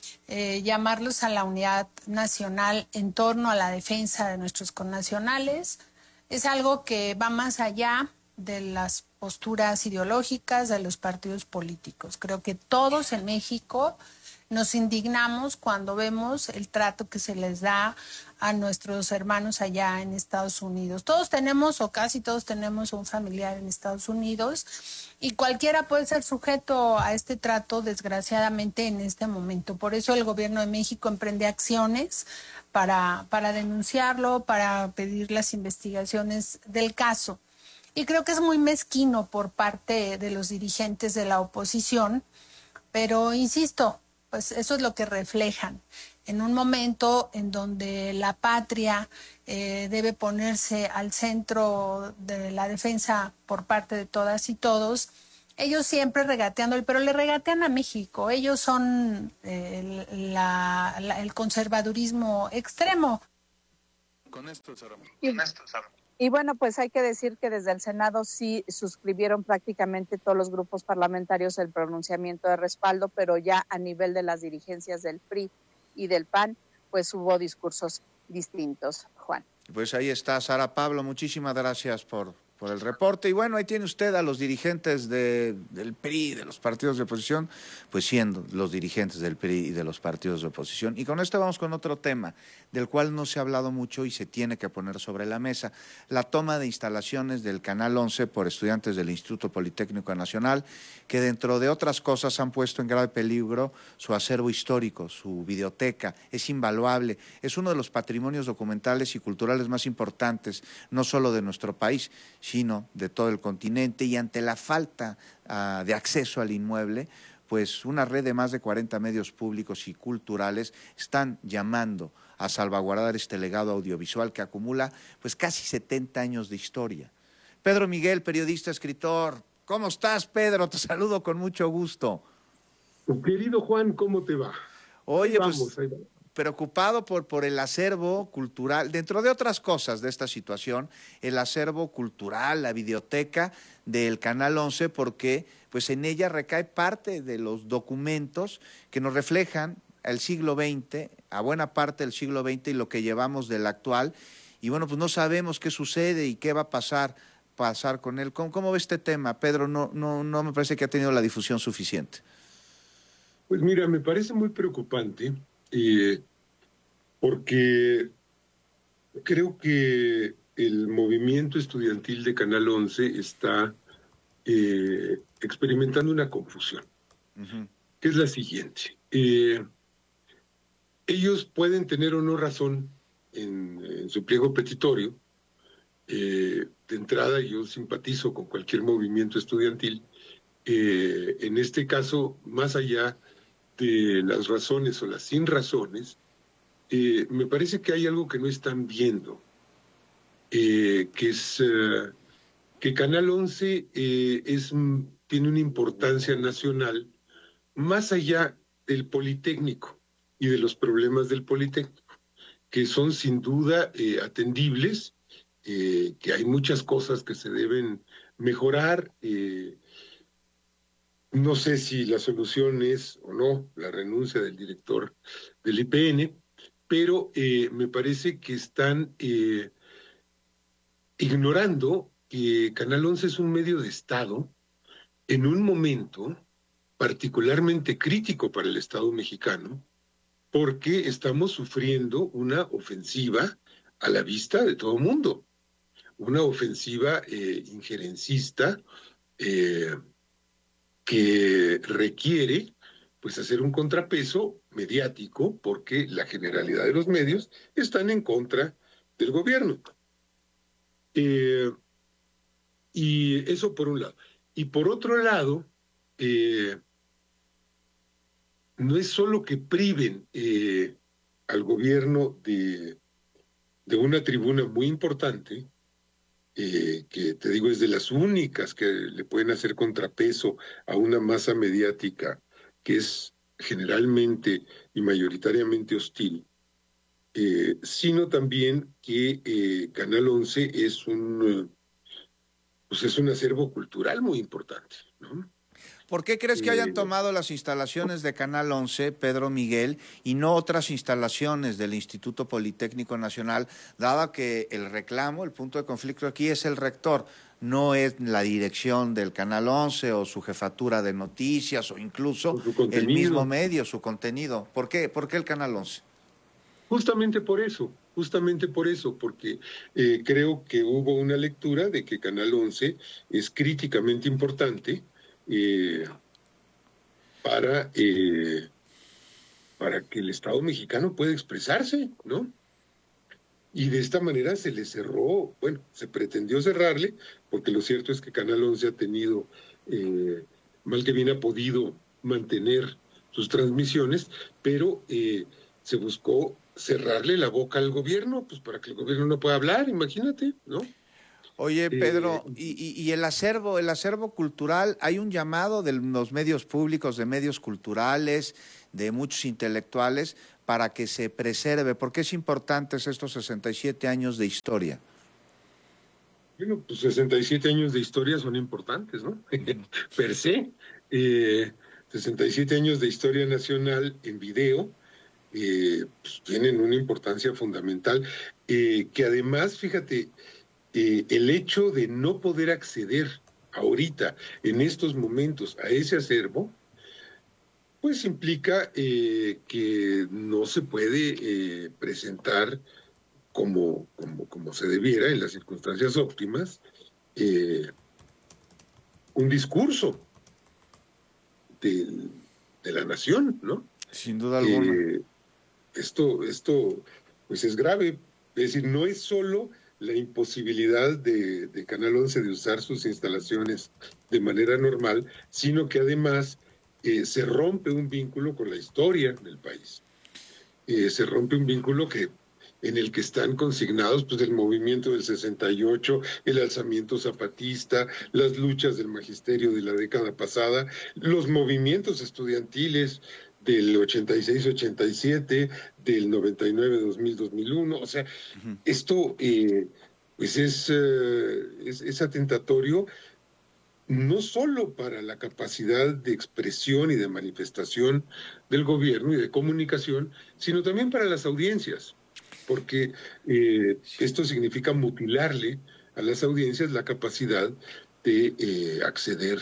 Eh, llamarlos a la unidad nacional en torno a la defensa de nuestros connacionales es algo que va más allá de las posturas ideológicas de los partidos políticos. Creo que todos en México nos indignamos cuando vemos el trato que se les da a nuestros hermanos allá en Estados Unidos. Todos tenemos, o casi todos tenemos, un familiar en Estados Unidos y cualquiera puede ser sujeto a este trato, desgraciadamente, en este momento. Por eso el gobierno de México emprende acciones para, para denunciarlo, para pedir las investigaciones del caso. Y creo que es muy mezquino por parte de los dirigentes de la oposición, pero insisto, pues eso es lo que reflejan. En un momento en donde la patria eh, debe ponerse al centro de la defensa por parte de todas y todos, ellos siempre regateando, pero le regatean a México. Ellos son eh, la, la, el conservadurismo extremo. Con esto, Sara. Y, Con esto, Sara. Y bueno, pues hay que decir que desde el Senado sí suscribieron prácticamente todos los grupos parlamentarios el pronunciamiento de respaldo, pero ya a nivel de las dirigencias del P R I y del P A N, pues hubo discursos distintos, Juan. Pues ahí está, Sara Pablo, muchísimas gracias por, por el reporte. Y bueno, ahí tiene usted a los dirigentes de, del P R I, de los partidos de oposición, pues siendo los dirigentes del P R I y de los partidos de oposición. Y con esto vamos con otro tema, del cual no se ha hablado mucho y se tiene que poner sobre la mesa. La toma de instalaciones del Canal once por estudiantes del Instituto Politécnico Nacional, que dentro de otras cosas han puesto en grave peligro su acervo histórico, su videoteca. Es invaluable, es uno de los patrimonios documentales y culturales más importantes, no solo de nuestro país, sino de todo el continente, y ante la falta uh, de acceso al inmueble, pues una red de más de cuarenta medios públicos y culturales están llamando a salvaguardar este legado audiovisual que acumula pues casi setenta años de historia. Pedro Miguel, periodista, escritor. ¿Cómo estás, Pedro? Te saludo con mucho gusto. Querido Juan, ¿cómo te va? Oye, vamos, pues ahí vamos. Preocupado por, por el acervo cultural, dentro de otras cosas de esta situación, el acervo cultural, la videoteca del Canal once, porque pues en ella recae parte de los documentos que nos reflejan el siglo veinte, a buena parte del siglo veinte y lo que llevamos del actual, y bueno, pues no sabemos qué sucede y qué va a pasar, pasar con él. ¿Cómo, cómo ve este tema, Pedro? No, no, no me parece que ha tenido la difusión suficiente. Pues mira, me parece muy preocupante, eh, porque creo que el movimiento estudiantil de Canal once está eh, experimentando una confusión, uh-huh. que es la siguiente. Eh, ellos pueden tener o no razón en, en su pliego petitorio. Eh, de entrada, yo simpatizo con cualquier movimiento estudiantil. Eh, en este caso, más allá de las razones o las sin razones, eh, me parece que hay algo que no están viendo, eh, que es eh, que Canal once eh, es, tiene una importancia nacional más allá del Politécnico y de los problemas del Politécnico, que son sin duda eh, atendibles, eh, que hay muchas cosas que se deben mejorar. eh, No sé si la solución es o no la renuncia del director del I P N, pero eh, me parece que están eh, ignorando que Canal once es un medio de Estado en un momento particularmente crítico para el Estado mexicano, porque estamos sufriendo una ofensiva a la vista de todo el mundo, una ofensiva eh, injerencista, eh, que requiere pues hacer un contrapeso mediático, porque la generalidad de los medios están en contra del gobierno. Eh, y eso por un lado. Y por otro lado, eh, no es solo que priven eh, al gobierno de, de una tribuna muy importante, Eh, que te digo es de las únicas que le pueden hacer contrapeso a una masa mediática que es generalmente y mayoritariamente hostil, eh, sino también que eh, Canal once es un, pues es un acervo cultural muy importante, ¿no? ¿Por qué crees que hayan tomado las instalaciones de Canal once, Pedro Miguel, y no otras instalaciones del Instituto Politécnico Nacional, dado que el reclamo, el punto de conflicto aquí es el rector, no es la dirección del Canal once o su jefatura de noticias o incluso el mismo medio, su contenido? ¿Por qué? ¿Por qué el Canal once? Justamente por eso, justamente por eso, porque eh, creo que hubo una lectura de que Canal once es críticamente importante, Eh, para, eh, para que el Estado mexicano pueda expresarse, ¿no? Y de esta manera se le cerró, bueno, se pretendió cerrarle, porque lo cierto es que Canal once ha tenido, eh, mal que bien ha podido mantener sus transmisiones, pero eh, se buscó cerrarle la boca al gobierno, pues para que el gobierno no pueda hablar, imagínate, ¿no? Oye, Pedro, eh, y, y, y el acervo, el acervo cultural, hay un llamado de los medios públicos, de medios culturales, de muchos intelectuales, para que se preserve. ¿Por qué es importante estos sesenta y siete años de historia? Bueno, pues sesenta y siete años de historia son importantes, ¿no? Per se. Eh, sesenta y siete años de historia nacional en video eh, pues tienen una importancia fundamental, eh, que además, fíjate, eh, el hecho de no poder acceder ahorita, en estos momentos, a ese acervo, pues implica eh, que no se puede eh, presentar como, como, como se debiera en las circunstancias óptimas, eh, un discurso de, de la nación, ¿no? Sin duda alguna. Eh, esto, esto, pues es grave. Es decir, no es solo la imposibilidad de, de Canal once de usar sus instalaciones de manera normal, sino que además eh, se rompe un vínculo con la historia del país. Eh, se rompe un vínculo que en el que están consignados pues el movimiento del sesenta y ocho, el alzamiento zapatista, las luchas del magisterio de la década pasada, los movimientos estudiantiles del ochenta y seis ochenta y siete, del noventa y nueve dos mil dos mil uno, o sea, uh-huh. esto eh, pues es, uh, es, es atentatorio no solo para la capacidad de expresión y de manifestación del gobierno y de comunicación, sino también para las audiencias, porque eh, esto significa mutilarle a las audiencias la capacidad de eh, acceder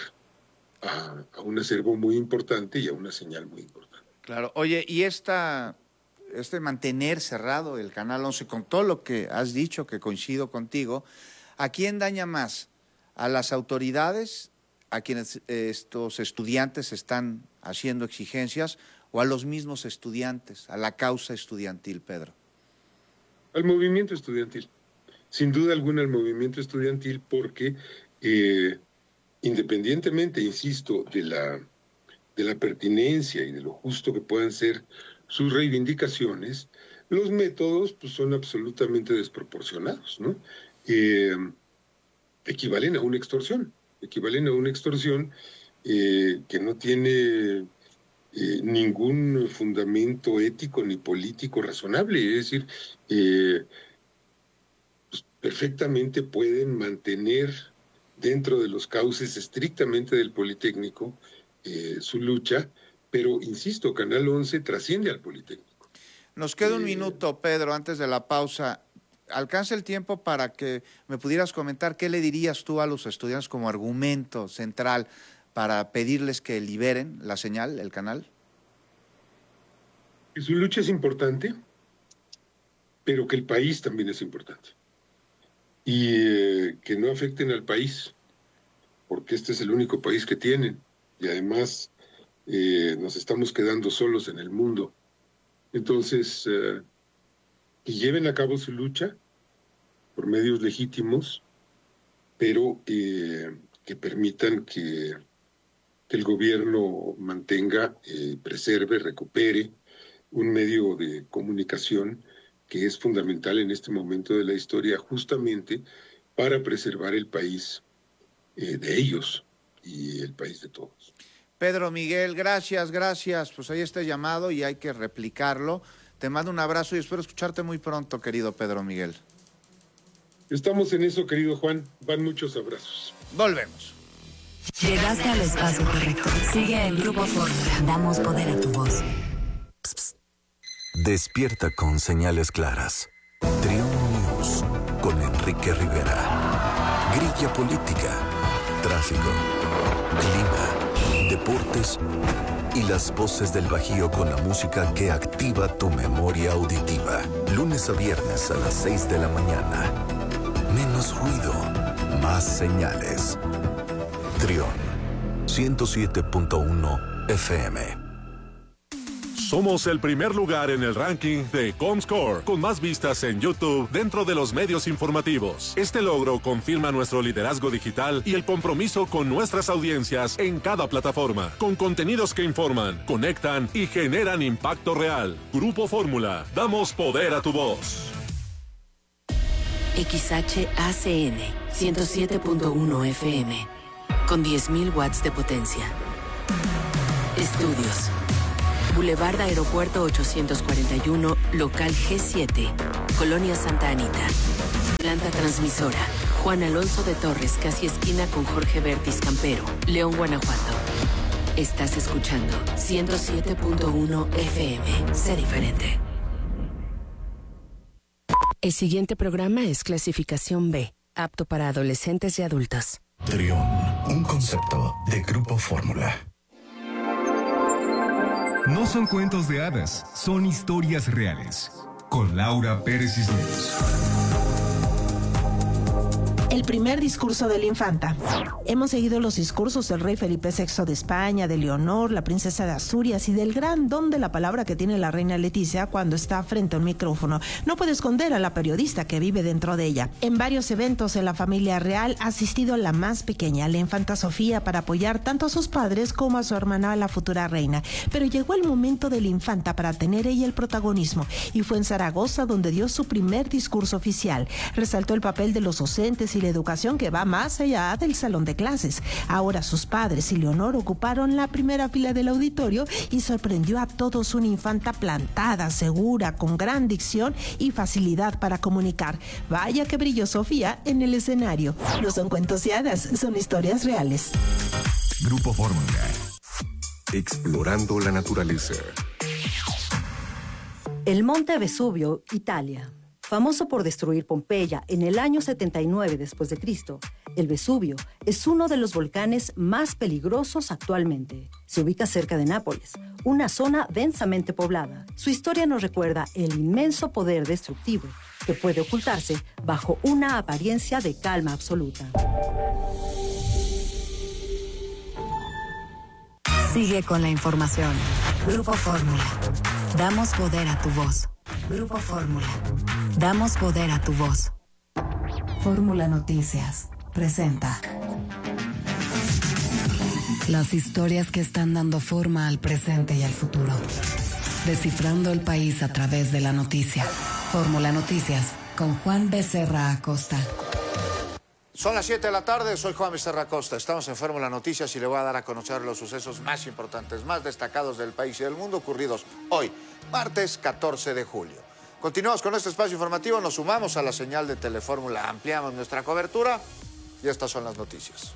a, a un acervo muy importante y a una señal muy importante. Claro. Oye, y esta, este mantener cerrado el Canal once, con todo lo que has dicho, que coincido contigo, ¿a quién daña más? ¿A las autoridades, a quienes estos estudiantes están haciendo exigencias, o a los mismos estudiantes, a la causa estudiantil, Pedro? Al movimiento estudiantil. Sin duda alguna al movimiento estudiantil, porque eh, independientemente, insisto, de la, de la pertinencia y de lo justo que puedan ser sus reivindicaciones, los métodos pues, son absolutamente desproporcionados, ¿no? Eh, equivalen a una extorsión, equivalen a una extorsión eh, que no tiene eh, ningún fundamento ético ni político razonable, es decir, eh, pues, perfectamente pueden mantener dentro de los cauces estrictamente del Politécnico eh, su lucha, pero insisto, Canal once trasciende al Politécnico. Nos queda un eh, minuto, Pedro, antes de la pausa. Alcanza el tiempo para que me pudieras comentar qué le dirías tú a los estudiantes como argumento central para pedirles que liberen la señal, el canal. Que su lucha es importante, pero que el país también es importante. Y eh, que no afecten al país, porque este es el único país que tienen. Y además eh, nos estamos quedando solos en el mundo. Entonces, eh, que lleven a cabo su lucha por medios legítimos, pero eh, que permitan que, que el gobierno mantenga, eh, preserve, recupere un medio de comunicación que es fundamental en este momento de la historia, justamente para preservar el país eh, de ellos y el país de todos. Pedro Miguel, gracias, gracias. Pues ahí está el llamado y hay que replicarlo. Te mando un abrazo y espero escucharte muy pronto, querido Pedro Miguel. Estamos en eso, querido Juan. Van muchos abrazos. Volvemos. Llegaste al espacio correcto. Sigue el Grupo Fórmula. Damos poder a tu voz. Psst, psst. Despierta con señales claras. Triunfo News con Enrique Rivera. Grilla política, tráfico, clima, deportes y las voces del Bajío con la música que activa tu memoria auditiva. Lunes a viernes a las seis de la mañana. Menos ruido, más señales. Trión, ciento siete punto uno F M. Somos el primer lugar en el ranking de Comscore, con más vistas en YouTube dentro de los medios informativos. Este logro confirma nuestro liderazgo digital y el compromiso con nuestras audiencias en cada plataforma, con contenidos que informan, conectan y generan impacto real. Grupo Fórmula, damos poder a tu voz. X H A C N ciento siete punto uno F M con diez mil watts de potencia. Estudios. Boulevard Aeropuerto ochocientos cuarenta y uno, local G siete, Colonia Santa Anita. Planta transmisora. Juan Alonso de Torres, casi esquina con Jorge Bertis Campero, León, Guanajuato. Estás escuchando ciento siete punto uno F M. Sé diferente. El siguiente programa es clasificación B, apto para adolescentes y adultos. Trión, un concepto de Grupo Fórmula. No son cuentos de hadas, son historias reales. Con Laura Pérez Cisneros. El primer discurso de la infanta. Hemos seguido los discursos del rey Felipe sexto de España, de Leonor, la princesa de Asturias y del gran don de la palabra que tiene la reina Leticia cuando está frente a un micrófono. No puede esconder a la periodista que vive dentro de ella. En varios eventos en la familia real ha asistido la más pequeña, la infanta Sofía, para apoyar tanto a sus padres como a su hermana, la futura reina. Pero llegó el momento de la infanta para tener ella el protagonismo, y fue en Zaragoza donde dio su primer discurso oficial. Resaltó el papel de los docentes y la educación que va más allá del salón de clases. Ahora sus padres y Leonor ocuparon la primera fila del auditorio y sorprendió a todos una infanta plantada, segura, con gran dicción y facilidad para comunicar. Vaya que brilló Sofía en el escenario. No son cuentos y hadas, son historias reales. Grupo Fórmula. Explorando la naturaleza. El Monte Vesubio, Italia. Famoso por destruir Pompeya en el año setenta y nueve después de Cristo, el Vesubio es uno de los volcanes más peligrosos actualmente. Se ubica cerca de Nápoles, una zona densamente poblada. Su historia nos recuerda el inmenso poder destructivo que puede ocultarse bajo una apariencia de calma absoluta. Sigue con la información. Grupo Fórmula. Damos poder a tu voz. Grupo Fórmula. Damos poder a tu voz. Fórmula Noticias presenta las historias que están dando forma al presente y al futuro. Descifrando el país a través de la noticia. Fórmula Noticias con Juan Becerra Acosta. Son las siete de la tarde, soy Juan Becerra Acosta. Estamos en Fórmula Noticias y le voy a dar a conocer los sucesos más importantes, más destacados del país y del mundo ocurridos hoy, martes catorce de julio. Continuamos con este espacio informativo, nos sumamos a la señal de Telefórmula, ampliamos nuestra cobertura y estas son las noticias.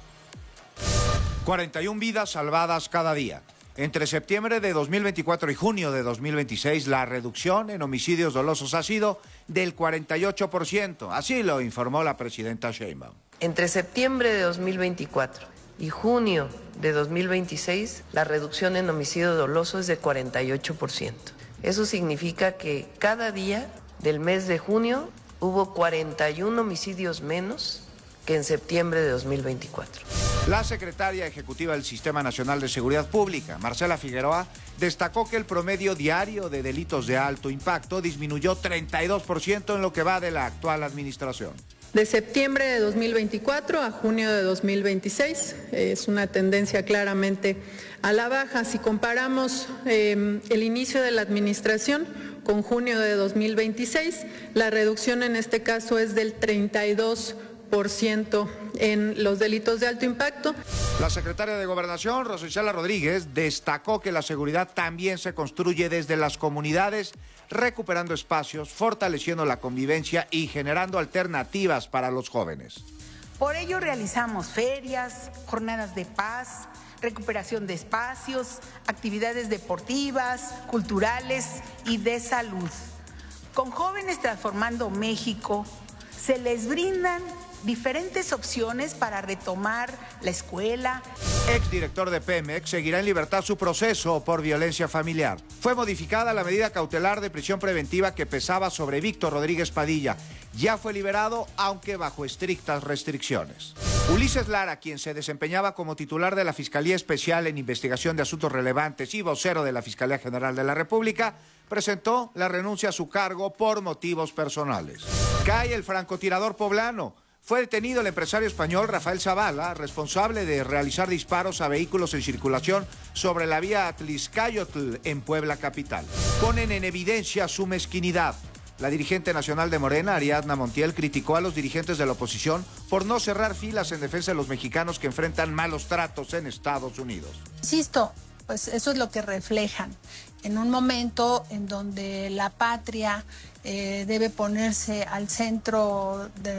cuarenta y una vidas salvadas cada día. Entre septiembre de dos mil veinticuatro y junio de dos mil veintiséis, la reducción en homicidios dolosos ha sido del cuarenta y ocho por ciento. Así lo informó la presidenta Sheinbaum. Entre septiembre de dos mil veinticuatro y junio de dos mil veintiséis, la reducción en homicidio doloso es de cuarenta y ocho por ciento. Eso significa que cada día del mes de junio hubo cuarenta y uno homicidios menos que en septiembre de dos mil veinticuatro. La secretaria ejecutiva del Sistema Nacional de Seguridad Pública, Marcela Figueroa, destacó que el promedio diario de delitos de alto impacto disminuyó treinta y dos por ciento en lo que va de la actual administración. De septiembre de dos mil veinticuatro a junio de dos mil veintiséis es una tendencia claramente a la baja. Si comparamos eh, el inicio de la administración con junio de dos mil veintiséis, la reducción en este caso es del treinta y dos por ciento en los delitos de alto impacto. La secretaria de Gobernación, Rosa Isela Rodríguez, destacó que la seguridad también se construye desde las comunidades, recuperando espacios, fortaleciendo la convivencia y generando alternativas para los jóvenes. Por ello realizamos ferias, jornadas de paz, recuperación de espacios, actividades deportivas, culturales y de salud. Con Jóvenes Transformando México se les brindan diferentes opciones para retomar la escuela. Exdirector de Pemex seguirá en libertad su proceso por violencia familiar. Fue modificada la medida cautelar de prisión preventiva que pesaba sobre Víctor Rodríguez Padilla. Ya fue liberado, aunque bajo estrictas restricciones. Ulises Lara, quien se desempeñaba como titular de la Fiscalía Especial en Investigación de Asuntos Relevantes y vocero de la Fiscalía General de la República, presentó la renuncia a su cargo por motivos personales. Cae el francotirador poblano. Fue detenido el empresario español Rafael Zavala, responsable de realizar disparos a vehículos en circulación sobre la vía Atlixcayotl en Puebla capital. Ponen en evidencia su mezquinidad. La dirigente nacional de Morena, Ariadna Montiel, criticó a los dirigentes de la oposición por no cerrar filas en defensa de los mexicanos que enfrentan malos tratos en Estados Unidos. Insisto, pues eso es lo que reflejan. En un momento en donde la patria eh, debe ponerse al centro de